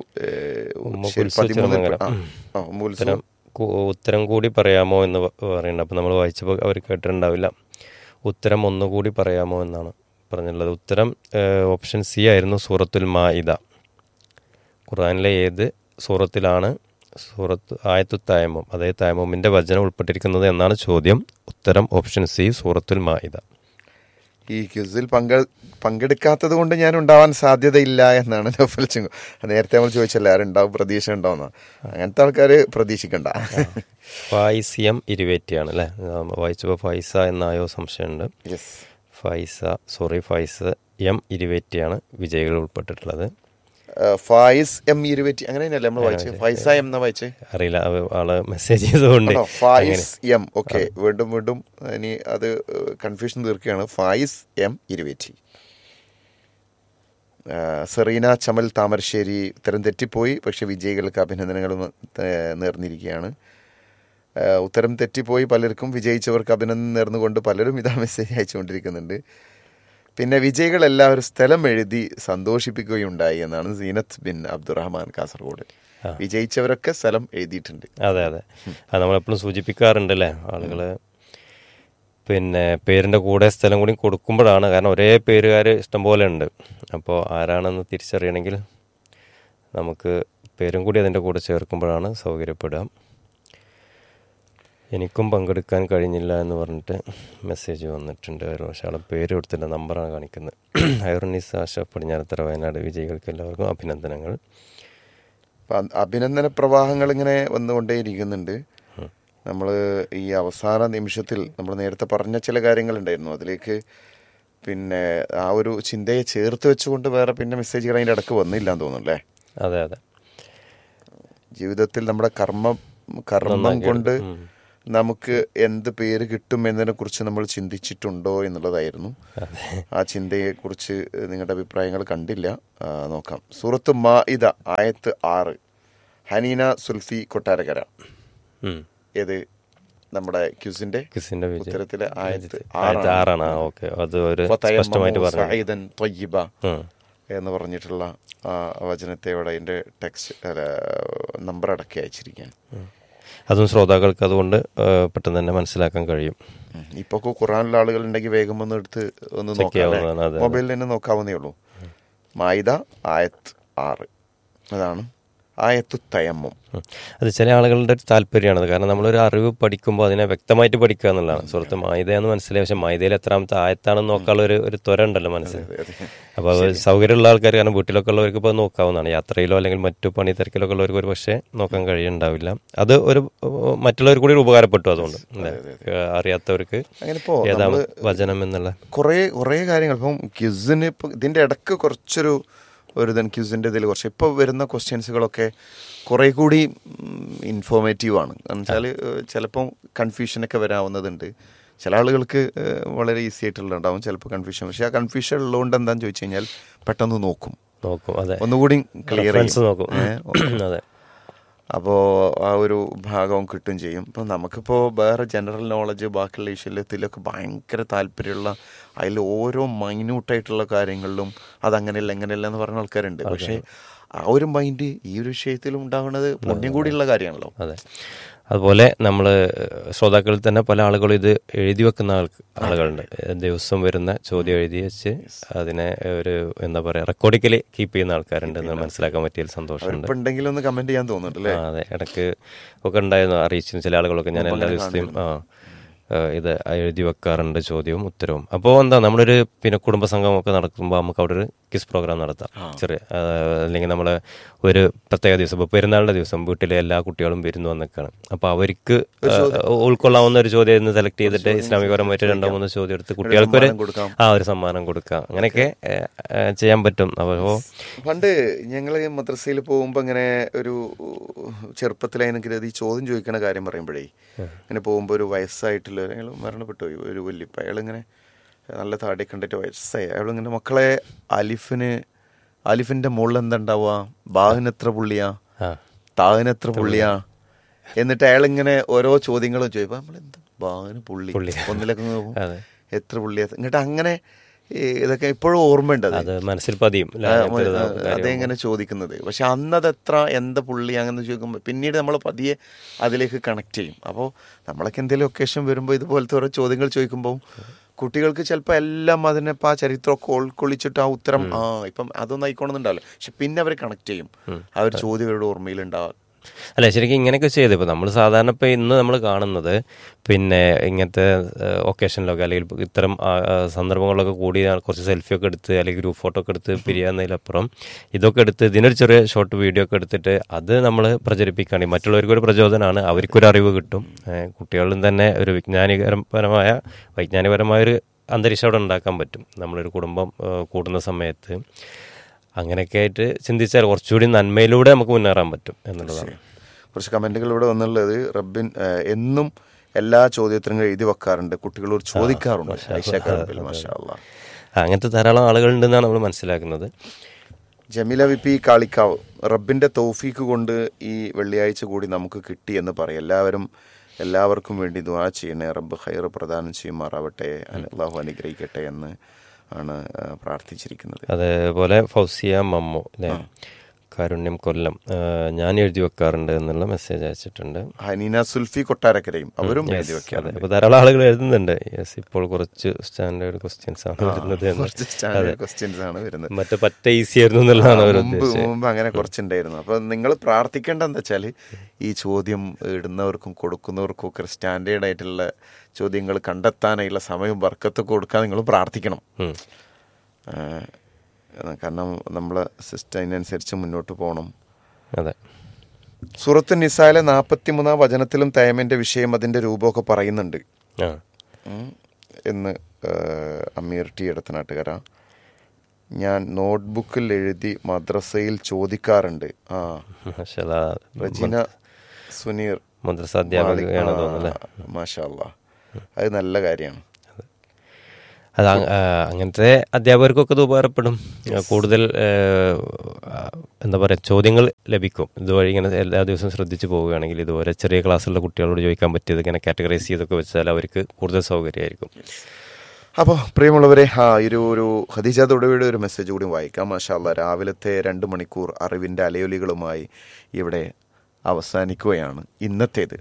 ഉത്തരം കൂടി പറയാമോ എന്ന് പറയുന്നുണ്ട്. അപ്പം നമ്മൾ വായിച്ചപ്പോൾ അവർ കേട്ടിട്ടുണ്ടാവില്ല. ഉത്തരം ഒന്നുകൂടി പറയാമോ എന്നാണ് പറഞ്ഞിട്ടുള്ളത്. ഉത്തരം ഓപ്ഷൻ സി ആയിരുന്നു, സൂറത്തുൽ മാഇദ. ഖുർആനിലെ ഏത് സൂറത്തിലാണ് സൂറത്ത് ആയത്തു തയമ്മം, അതായത് തയമ്മമിൻ്റെ വചനം ഉൾപ്പെട്ടിരിക്കുന്നത് എന്നാണ് ചോദ്യം. ഉത്തരം ഓപ്ഷൻ സി, സൂറത്തുൽ മാഇദ. ഈ ക്വിസിൽ പങ്കെ പങ്കെടുക്കാത്തത് കൊണ്ട് ഞാൻ ഉണ്ടാവാൻ സാധ്യതയില്ല എന്നാണ് നൗഫൽ ചിങ്ങു. നേരത്തെ നമ്മൾ ചോദിച്ചല്ലേ ആരുണ്ടാവും, പ്രതീക്ഷ ഉണ്ടാവുന്ന, അങ്ങനത്തെ ആൾക്കാർ പ്രതീക്ഷിക്കണ്ട. ഫായിസ് എം ഇരുവേറ്റിയാണ് അല്ലേ വായിച്ചപ്പോൾ? ഫൈസ എന്നായോ സംശയമുണ്ട്. യെസ്, ഫൈസ സോറി ഫൈസ് എം ഇരുവേറ്റിയാണ് വിജയികൾ ഉൾപ്പെട്ടിട്ടുള്ളത്. ഫായിസ് എം ഇരുവേറ്റി അങ്ങനെ തന്നെയല്ലേ നമ്മൾ വായിച്ചത്? ഫൈസ എം എന്നാ വായിച്ചേ? അറിയില്ല, ആള് മെസ്സേജ് ചെയ്തുകൊണ്ട്. Fayis M, okay. വീണ്ടും വീണ്ടും ഇനി അത് കൺഫ്യൂഷൻ തീർക്കുകയാണ്. ഫായിസ് എം ഇരുവേറ്റി. സെറീന ചമൽ താമരശ്ശേരി ഉത്തരം തെറ്റിപ്പോയി, പക്ഷെ വിജയികൾക്ക് അഭിനന്ദനങ്ങളും നേർന്നിരിക്കുകയാണ്. ഉത്തരം തെറ്റിപ്പോയി പലർക്കും, വിജയിച്ചവർക്ക് അഭിനന്ദനം നേർന്നുകൊണ്ട് പലരും ഇതാ മെസ്സേജ് അയച്ചുകൊണ്ടിരിക്കുന്നുണ്ട്. പിന്നെ വിജയികൾ എല്ലാവരും സ്ഥലം എഴുതി സന്തോഷിപ്പിക്കുകയുണ്ടായി എന്നാണ് സീനത്ത് ബിൻ അബ്ദുറഹ്മാൻ കാസർഗോഡ്. വിജയിച്ചവരൊക്കെ സ്ഥലം എഴുതിയിട്ടുണ്ട്. അതെ അതെ, അത് നമ്മളെപ്പോഴും സൂചിപ്പിക്കാറുണ്ടല്ലേ ആളുകൾ. പിന്നെ പേരിൻ്റെ കൂടെ സ്ഥലം കൂടി കൊടുക്കുമ്പോഴാണ്, കാരണം ഒരേ പേരുകാർ ഇഷ്ടംപോലെ ഉണ്ട്. അപ്പോൾ ആരാണെന്ന് തിരിച്ചറിയണമെങ്കിൽ നമുക്ക് പേരും കൂടി അതിൻ്റെ കൂടെ ചേർക്കുമ്പോഴാണ് സൗകര്യപ്പെടുക. എനിക്കും പങ്കെടുക്കാൻ കഴിഞ്ഞില്ല എന്ന് പറഞ്ഞിട്ട് മെസ്സേജ് വന്നിട്ടുണ്ട്. പക്ഷേ ആളെ പേര് കൊടുത്തില്ല, നമ്പറാണ് കാണിക്കുന്നത്. ഹൈറുന്നിസ അഷ്റഫ് പടിഞ്ഞാറത്തറ വയനാട്. വിജയികൾക്ക് എല്ലാവർക്കും അഭിനന്ദനങ്ങൾ. അഭിനന്ദന പ്രവാഹങ്ങൾ ഇങ്ങനെ വന്നുകൊണ്ടേയിരിക്കുന്നുണ്ട്. നമ്മൾ ഈ അവസാന നിമിഷത്തിൽ നമ്മൾ നേരത്തെ പറഞ്ഞ ചില കാര്യങ്ങളുണ്ടായിരുന്നു, അതിലേക്ക് പിന്നെ ആ ഒരു ചിന്തയെ ചേർത്ത് വെച്ചുകൊണ്ട് വേറെ പിന്നെ മെസ്സേജുകൾ അതിൻ്റെ ഇടയ്ക്ക് വന്നില്ല എന്ന് തോന്നുന്നു അല്ലേ? അതെ അതെ. ജീവിതത്തിൽ നമ്മുടെ കർമ്മ കർമ്മം കൊണ്ട് നമുക്ക് എന്ത് പേര് കിട്ടും എന്നതിനെ കുറിച്ച് നമ്മൾ ചിന്തിച്ചിട്ടുണ്ടോ എന്നുള്ളതായിരുന്നു. ആ ചിന്തയെക്കുറിച്ച് നിങ്ങളുടെ അഭിപ്രായങ്ങൾ കണ്ടില്ല, നോക്കാം. സൂറത്ത് മാഇദ ആയത്ത് ആറ്. ഹനീന സുൽഫി കൊട്ടാരക്കര. ഏത് നമ്മുടെ ക്യൂസിന്റെ ഉത്തരത്തിലെ ആയത്ത് ആറാണ്. എന്ന് പറഞ്ഞിട്ടുള്ള വചനത്തെ അതിന്റെ ടെക്സ്റ്റ് നമ്പർ അടക്കി അയച്ചിരിക്കാൻ. അതും ശ്രോതാക്കൾക്ക് അതുകൊണ്ട് പെട്ടെന്ന് തന്നെ മനസ്സിലാക്കാൻ കഴിയും. ഇപ്പൊ ഖുർആനിലെ ആളുകൾ ഉണ്ടെങ്കിൽ വേഗം ഒന്ന് എടുത്ത് ഒന്ന് നോക്കാം, മൊബൈലിൽ തന്നെ നോക്കാവുന്നേ ഉള്ളൂ. മാഇദ ആയത്ത് ആറ്. അതാണ് ആയത്തു തയമ്മും. അത് ചില ആളുകളുടെ ഒരു താല്പര്യമാണത്. കാരണം നമ്മളൊരു അറിവ് പഠിക്കുമ്പോൾ അതിനെ വ്യക്തമായിട്ട് പഠിക്കുക എന്നുള്ളതാണ്. സുഹൃത്ത് മായിദയെന്ന് മനസ്സിലായി, പക്ഷെ മായിദയിൽ എത്രാമത്തെ ആയത്താണെന്ന് നോക്കാനുള്ള ഒരു ഒരു ത്വര ഉണ്ടല്ലോ മനസ്സിൽ. അപ്പോൾ സൗകര്യമുള്ള ആൾക്കാർ, കാരണം വീട്ടിലൊക്കെ ഉള്ളവർക്ക് ഇപ്പോൾ നോക്കാവുന്നതാണ്. യാത്രയിലോ അല്ലെങ്കിൽ മറ്റു പണി തിരക്കിലൊക്കെ ഉള്ളവർക്ക് ഒരു പക്ഷേ നോക്കാൻ കഴിയുന്നുണ്ടാവില്ല. അത് ഒരു മറ്റുള്ളവർ കൂടി ഉപകാരപ്പെട്ടു. അതുകൊണ്ട് അറിയാത്തവർക്ക് ഏതാണ് വചനം എന്നുള്ള കുറേ കുറേ കാര്യങ്ങൾ. ഇപ്പം ക്വിസിന് ഇപ്പം ഇതിൻ്റെ ഇടയ്ക്ക് കുറച്ചൊരു ഒരു ദൻ ക്യൂസിൻ്റെ ഇതിൽ കുറച്ച് ഇപ്പോൾ വരുന്ന ക്വസ്റ്റ്യൻസുകളൊക്കെ കുറേ കൂടി ഇൻഫോർമേറ്റീവ് ആണ്. എന്ന് വെച്ചാൽ ചിലപ്പം കൺഫ്യൂഷനൊക്കെ വരാവുന്നതുണ്ട്. ചില ആളുകൾക്ക് വളരെ ഈസി ആയിട്ടുള്ളതുണ്ടാവും, ചിലപ്പോൾ കൺഫ്യൂഷൻ. പക്ഷേ ആ കൺഫ്യൂഷൻ ഉള്ളതുകൊണ്ട് എന്താണെന്ന് ചോദിച്ചു കഴിഞ്ഞാൽ പെട്ടെന്ന് നോക്കും നോക്കും അതെ ഒന്നുകൂടി ക്ലിയർ നോക്കും. അതെ, അപ്പോൾ ആ ഒരു ഭാഗവും കിട്ടും ചെയ്യും. ഇപ്പം നമുക്കിപ്പോൾ വേറെ ജനറൽ നോളജ് ബാക്കിയുള്ള വിഷയത്തിലൊക്കെ ഭയങ്കര താല്പര്യമുള്ള, അതിൽ ഓരോ മൈന്യൂട്ടായിട്ടുള്ള കാര്യങ്ങളിലും അതങ്ങനെയല്ല എങ്ങനെയല്ല എന്ന് പറഞ്ഞ ആൾക്കാരുണ്ട്. പക്ഷേ ആ ഒരു മൈൻഡ് ഈ ഒരു വിഷയത്തിലും ഉണ്ടാകുന്നത് പുണ്യം കൂടിയുള്ള കാര്യമാണല്ലോ. അതെ, അതുപോലെ നമ്മൾ ശ്രോതാക്കളിൽ തന്നെ പല ആളുകളും ഇത് എഴുതി വെക്കുന്ന ആൾ ആളുകളുണ്ട്. ദിവസം വരുന്ന ചോദ്യം എഴുതി വെച്ച് അതിനെ ഒരു എന്താ പറയുക റെക്കോർഡിക്കലി കീപ്പ് ചെയ്യുന്ന ആൾക്കാരുണ്ട് എന്ന് മനസ്സിലാക്കാൻ പറ്റിയതിൽ സന്തോഷമുണ്ട്. ഉണ്ടെങ്കിലൊന്ന് കമന്റ് ചെയ്യാൻ തോന്നുന്നുണ്ട്. അതെ, ഇടയ്ക്ക് ഒക്കെ ഉണ്ടായിരുന്നു അറിയിച്ചിരുന്നു ചില ആളുകളൊക്കെ. ഞാൻ എല്ലാ ദിവസത്തെയും ആ ഇത് എഴുതി വെക്കാറുണ്ട് ചോദ്യവും ഉത്തരവും. അപ്പോൾ എന്താ നമ്മളൊരു പിന്നെ കുടുംബസംഗമൊക്കെ നടക്കുമ്പോൾ നമുക്ക് അവിടെ ഒരു ക്വിസ് പ്രോഗ്രാം നടത്താം. ചെറിയ അല്ലെങ്കിൽ നമ്മൾ ഒരു പ്രത്യേക ദിവസം, ഇപ്പോൾ പെരുന്നാളിൻ്റെ ദിവസം വീട്ടിലെ എല്ലാ കുട്ടികളും വിരുന്ന് വന്നിക്കാണ്. അപ്പോൾ അവർക്ക് ഉൾക്കൊള്ളാവുന്ന ഒരു ചോദ്യം ഇന്ന് സെലക്ട് ചെയ്തിട്ട് ഇസ്ലാമികപരമായിട്ട് രണ്ടോ മൂന്നോ ചോദ്യം എടുത്ത് കുട്ടികൾക്കൊരു ആ ഒരു സമ്മാനം കൊടുക്കാം. അങ്ങനെയൊക്കെ ചെയ്യാൻ പറ്റും. അപ്പോൾ പണ്ട് ഞങ്ങൾ മദ്രസയിൽ പോകുമ്പോൾ ഇങ്ങനെ ഒരു ചെറുപ്പത്തിലായി ഈ ചോദ്യം ചോദിക്കണ കാര്യം പറയുമ്പോഴേ ഇങ്ങനെ പോകുമ്പോൾ ഒരു വയസ്സായിട്ടുള്ള അയാൾ മരണപ്പെട്ടു പോയി, ഒരു വല്യപ്പ. അയാളിങ്ങനെ നല്ല താടി കണ്ടിട്ട് വയസ്സായി. അയാളിങ്ങനെ മക്കളെ അലിഫിന് അലിഫിന്റെ മുകളിൽ എന്താ ഉണ്ടാവുക, ബാഹിന് എത്ര പുള്ളിയാ, താഹിന് എത്ര പുള്ളിയാ, എന്നിട്ട് അയാളിങ്ങനെ ഓരോ ചോദ്യങ്ങളും ചോദിക്കും. നമ്മളെന്താ ബാഹിന് പുള്ളി, ഒന്നിലൊക്കെ നോക്കും എത്ര പുള്ളിയാ, എന്നിട്ട് അങ്ങനെ ഇതൊക്കെ ഇപ്പോഴും ഓർമ്മയുണ്ട്. അത് മനസ്സിൽ പതിയും അതെങ്ങനെ ചോദിക്കുന്നത്. പക്ഷെ അന്നത് എത്ര എന്താ പുള്ളി അങ്ങനെ ചോദിക്കുമ്പോൾ പിന്നീട് നമ്മൾ പതിയെ അതിലേക്ക് കണക്ട് ചെയ്യും. അപ്പോൾ നമ്മളൊക്കെ എന്തെങ്കിലും ഒക്കേഷൻ വരുമ്പോൾ ഇതുപോലത്തെ ഓരോ ചോദ്യങ്ങൾ ചോദിക്കുമ്പോൾ കുട്ടികൾക്ക് ചിലപ്പോൾ എല്ലാം അതിനിപ്പോൾ ആ ചരിത്രമൊക്കെ ഉൾക്കൊള്ളിച്ചിട്ട് ആ ഉത്തരം ആ ഇപ്പം അതൊന്നും ആയിക്കോണമെന്നുണ്ടാവില്ല. പക്ഷെ പിന്നെ അവർ കണക്ട് ചെയ്യും, ആ ഒരു ചോദ്യം അവരുടെ ഓർമ്മയിലുണ്ടാവുക. അല്ല, ശരിക്കും ഇങ്ങനെയൊക്കെ ചെയ്ത് ഇപ്പോൾ നമ്മൾ സാധാരണ ഇപ്പോൾ ഇന്ന് നമ്മൾ കാണുന്നത് പിന്നെ ഇങ്ങനത്തെ ഒക്കേഷനിലൊക്കെ അല്ലെങ്കിൽ ഇത്തരം സന്ദർഭങ്ങളിലൊക്കെ കൂടി കുറച്ച് സെൽഫിയൊക്കെ എടുത്ത് അല്ലെങ്കിൽ ഗ്രൂപ്പ് ഫോട്ടോ ഒക്കെ എടുത്ത് പിരിയാന്നതിലപ്പുറം ഇതൊക്കെ എടുത്ത് ഇതിനൊരു ചെറിയ ഷോർട്ട് വീഡിയോ ഒക്കെ എടുത്തിട്ട് അത് നമ്മൾ പ്രചരിപ്പിക്കുകയാണെങ്കിൽ മറ്റുള്ളവർക്കൊരു പ്രചോദനമാണ്, അവർക്കൊരു അറിവ് കിട്ടും. കുട്ടികളിലും തന്നെ ഒരു വിജ്ഞാനികരപരമായ വൈജ്ഞാനികപരമായൊരു അന്തരീക്ഷം അവിടെ ഉണ്ടാക്കാൻ പറ്റും. നമ്മളൊരു കുടുംബം കൂടുന്ന സമയത്ത് അങ്ങനെയൊക്കെ ആയിട്ട് ചിന്തിച്ചാൽ കുറച്ചുകൂടി നന്മയിലൂടെ നമുക്ക് മുന്നേറാൻ പറ്റും എന്നുള്ളതാണ്. കുറച്ച് കമൻറ്റുകൾ ഇവിടെ വന്നുള്ളത്. റബ്ബിൻ എന്നും എല്ലാ ചോദ്യത്തിനും എഴുതി വെക്കാറുണ്ട്, കുട്ടികളോട് ചോദിക്കാറുണ്ട്. അങ്ങനത്തെ ധാരാളം ആളുകളുണ്ടെന്നാണ് നമ്മൾ മനസ്സിലാക്കുന്നത്. ജമീല വി പി കാളിക്കാവ്, റബ്ബിൻ്റെ തൗഫീക്ക് കൊണ്ട് ഈ വെള്ളിയാഴ്ച കൂടി നമുക്ക് കിട്ടി എന്ന് പറയും. എല്ലാവരും എല്ലാവർക്കും വേണ്ടി ദുആ ചെയ്യണേ, റബ്ബ് ഖൈർ പ്രദാനം ചെയ്യുമാറാവട്ടെ, അല്ലാഹു അനുഗ്രഹിക്കട്ടെ എന്ന് ആണ് പ്രാർത്ഥിച്ചിരിക്കുന്നത്. അതേപോലെ ഫൗസിയ മമ്മു അല്ലേ, കാരുണ്യം കൊല്ലം, ഞാൻ എഴുതി വെക്കാറുണ്ട് എന്നുള്ള മെസ്സേജ് അയച്ചിട്ടുണ്ട്. ഹനീന സുൽഫി കൊട്ടാരക്കരയും അവരും എഴുതി വെക്കാറുണ്ട്. അപ്പോൾ ധാരാളം ആളുകൾ എഴുതുന്നുണ്ട്. യെസ്, ഇപ്പോൾ കുറച്ച് സ്റ്റാൻഡേർഡ് ക്വസ്റ്റ്യൻസ് ആണ് വരുന്നത്. മറ്റേ പറ്റ ഈസി ആയിരുന്നു എന്നുള്ളതാണ് മുമ്പ് അങ്ങനെ കുറച്ചുണ്ടായിരുന്നു. അപ്പൊ നിങ്ങൾ പ്രാർത്ഥിക്കേണ്ട എന്താ വെച്ചാൽ ഈ ചോദ്യം ഇടുന്നവർക്കും കൊടുക്കുന്നവർക്കും ഒക്കെ സ്റ്റാൻഡേർഡ് ആയിട്ടുള്ള ചോദ്യങ്ങൾ കണ്ടെത്താനായുള്ള സമയവും ബർക്കത്തൊക്കെ കൊടുക്കാൻ നിങ്ങൾ പ്രാർത്ഥിക്കണം. കാരണം നമ്മളെ സിസ്റ്റം അതിനനുസരിച്ച് മുന്നോട്ട് പോകണം. അതെ, സൂറത്ത് നിസായിലെ നാൽപ്പത്തി മൂന്നാം വചനത്തിലും തയമന്റെ വിഷയം അതിന്റെ രൂപമൊക്കെ പറയുന്നുണ്ട് എന്ന് അമീർ ടി എടത്തനാട്ടുകര. ഞാൻ നോട്ട്ബുക്കിൽ എഴുതി മദ്രസയിൽ ചോദിക്കാറുണ്ട്. ആ റജീന സുനീർ മദ്രസ അധ്യാപകയാണ് തോന്നുന്നത്. മാഷാ അല്ലാഹ്, അത് നല്ല കാര്യമാണ്. അത് അങ്ങനത്തെ അധ്യാപകർക്കൊക്കെ ഇത് ഉപകാരപ്പെടും. കൂടുതൽ എന്താ പറയുക ചോദ്യങ്ങൾ ലഭിക്കും ഇതുവഴി. ഇങ്ങനെ എല്ലാ ദിവസവും ശ്രദ്ധിച്ച് പോവുകയാണെങ്കിൽ ഇതുപോലെ ചെറിയ ക്ലാസ്സിലുള്ള കുട്ടികളോട് ചോദിക്കാൻ പറ്റിയത് ഇങ്ങനെ കാറ്റഗറൈസ് ചെയ്തൊക്കെ വെച്ചാൽ അവർക്ക് കൂടുതൽ സൗകര്യമായിരിക്കും. അപ്പോൾ പ്രിയമുള്ളവരെ, ആ ഒരു ഒരു ഖദീജ തൊടുവയുടെ ഒരു മെസ്സേജ് കൂടി വായിക്കാം. മാഷാ അല്ലാഹ്, രാവിലത്തെ രണ്ട് മണിക്കൂർ അറിവിൻ്റെ അലയൊലികളുമായി ഇവിടെ അവസാനിക്കുകയാണ് ഇന്നത്തേത്.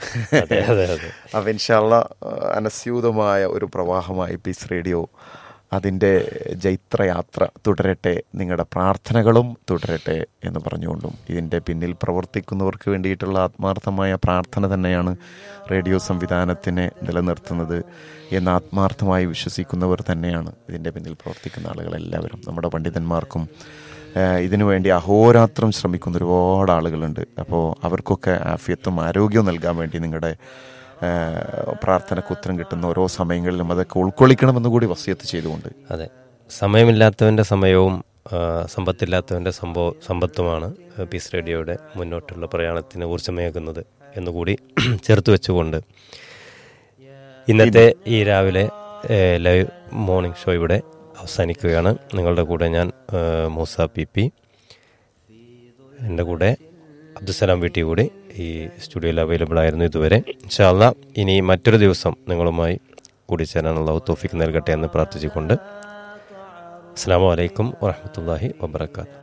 അപ്പം ഇൻഷാ അല്ലാഹ് അനസ്യൂതമായ ഒരു പ്രവാഹമായി പീസ് റേഡിയോ അതിൻ്റെ ജൈത്രയാത്ര തുടരട്ടെ, നിങ്ങളുടെ പ്രാർത്ഥനകളും തുടരട്ടെ എന്ന് പറഞ്ഞുകൊണ്ടും ഇതിൻ്റെ പിന്നിൽ പ്രവർത്തിക്കുന്നവർക്ക് വേണ്ടിയിട്ടുള്ള ആത്മാർത്ഥമായ പ്രാർത്ഥന തന്നെയാണ് റേഡിയോ സംവിധാനത്തിനെ നിലനിർത്തുന്നത് എന്ന് ആത്മാർത്ഥമായി വിശ്വസിക്കുന്നവർ തന്നെയാണ് ഇതിൻ്റെ പിന്നിൽ പ്രവർത്തിക്കുന്ന ആളുകളെല്ലാവരും. നമ്മുടെ പണ്ഡിതന്മാർക്കും ഇതിനു വേണ്ടി അഹോരാത്രം ശ്രമിക്കുന്ന ഒരുപാട് ആളുകളുണ്ട്. അപ്പോൾ അവർക്കൊക്കെ ആഫിയത്തും ആരോഗ്യവും നൽകാൻ വേണ്ടി നിങ്ങളുടെ പ്രാർത്ഥനയ്ക്ക് ഉത്തരം കിട്ടുന്ന ഓരോ സമയങ്ങളിലും അതൊക്കെ ഉൾക്കൊള്ളിക്കണമെന്ന് കൂടി വസിയത്ത് ചെയ്തുകൊണ്ട്. അതെ, സമയമില്ലാത്തവൻ്റെ സമയവും സമ്പത്തില്ലാത്തവൻ്റെ സംഭവ സമ്പത്തുമാണ് പീസ് റേഡിയോയുടെ മുന്നോട്ടുള്ള പ്രയാണത്തിന് ഊർജ്ജമേകുന്നത് എന്നുകൂടി ചേർത്ത് വെച്ചുകൊണ്ട് ഇന്നത്തെ ഈ രാവിലെ ലൈവ് മോർണിംഗ് ഷോ ഇവിടെ അവസാനിക്കുകയാണ്. നിങ്ങളുടെ കൂടെ ഞാൻ മൂസ പി പി, എൻ്റെ കൂടെ അബ്ദുസലാം വീട്ടി കൂടി ഈ സ്റ്റുഡിയോയിൽ അവൈലബിൾ ആയിരുന്നു ഇതുവരെ. ഇൻഷാ അല്ലാഹ് ഇനി മറ്റൊരു ദിവസം നിങ്ങളുമായി കൂടിച്ചേരാൻ അല്ലാഹു തൗഫീഖ് നൽകട്ടെ എന്ന് പ്രാർത്ഥിച്ചുകൊണ്ട് അസ്സലാമു അലൈക്കും വറഹ്മത്തുള്ളാഹി വബറകാതുഹു.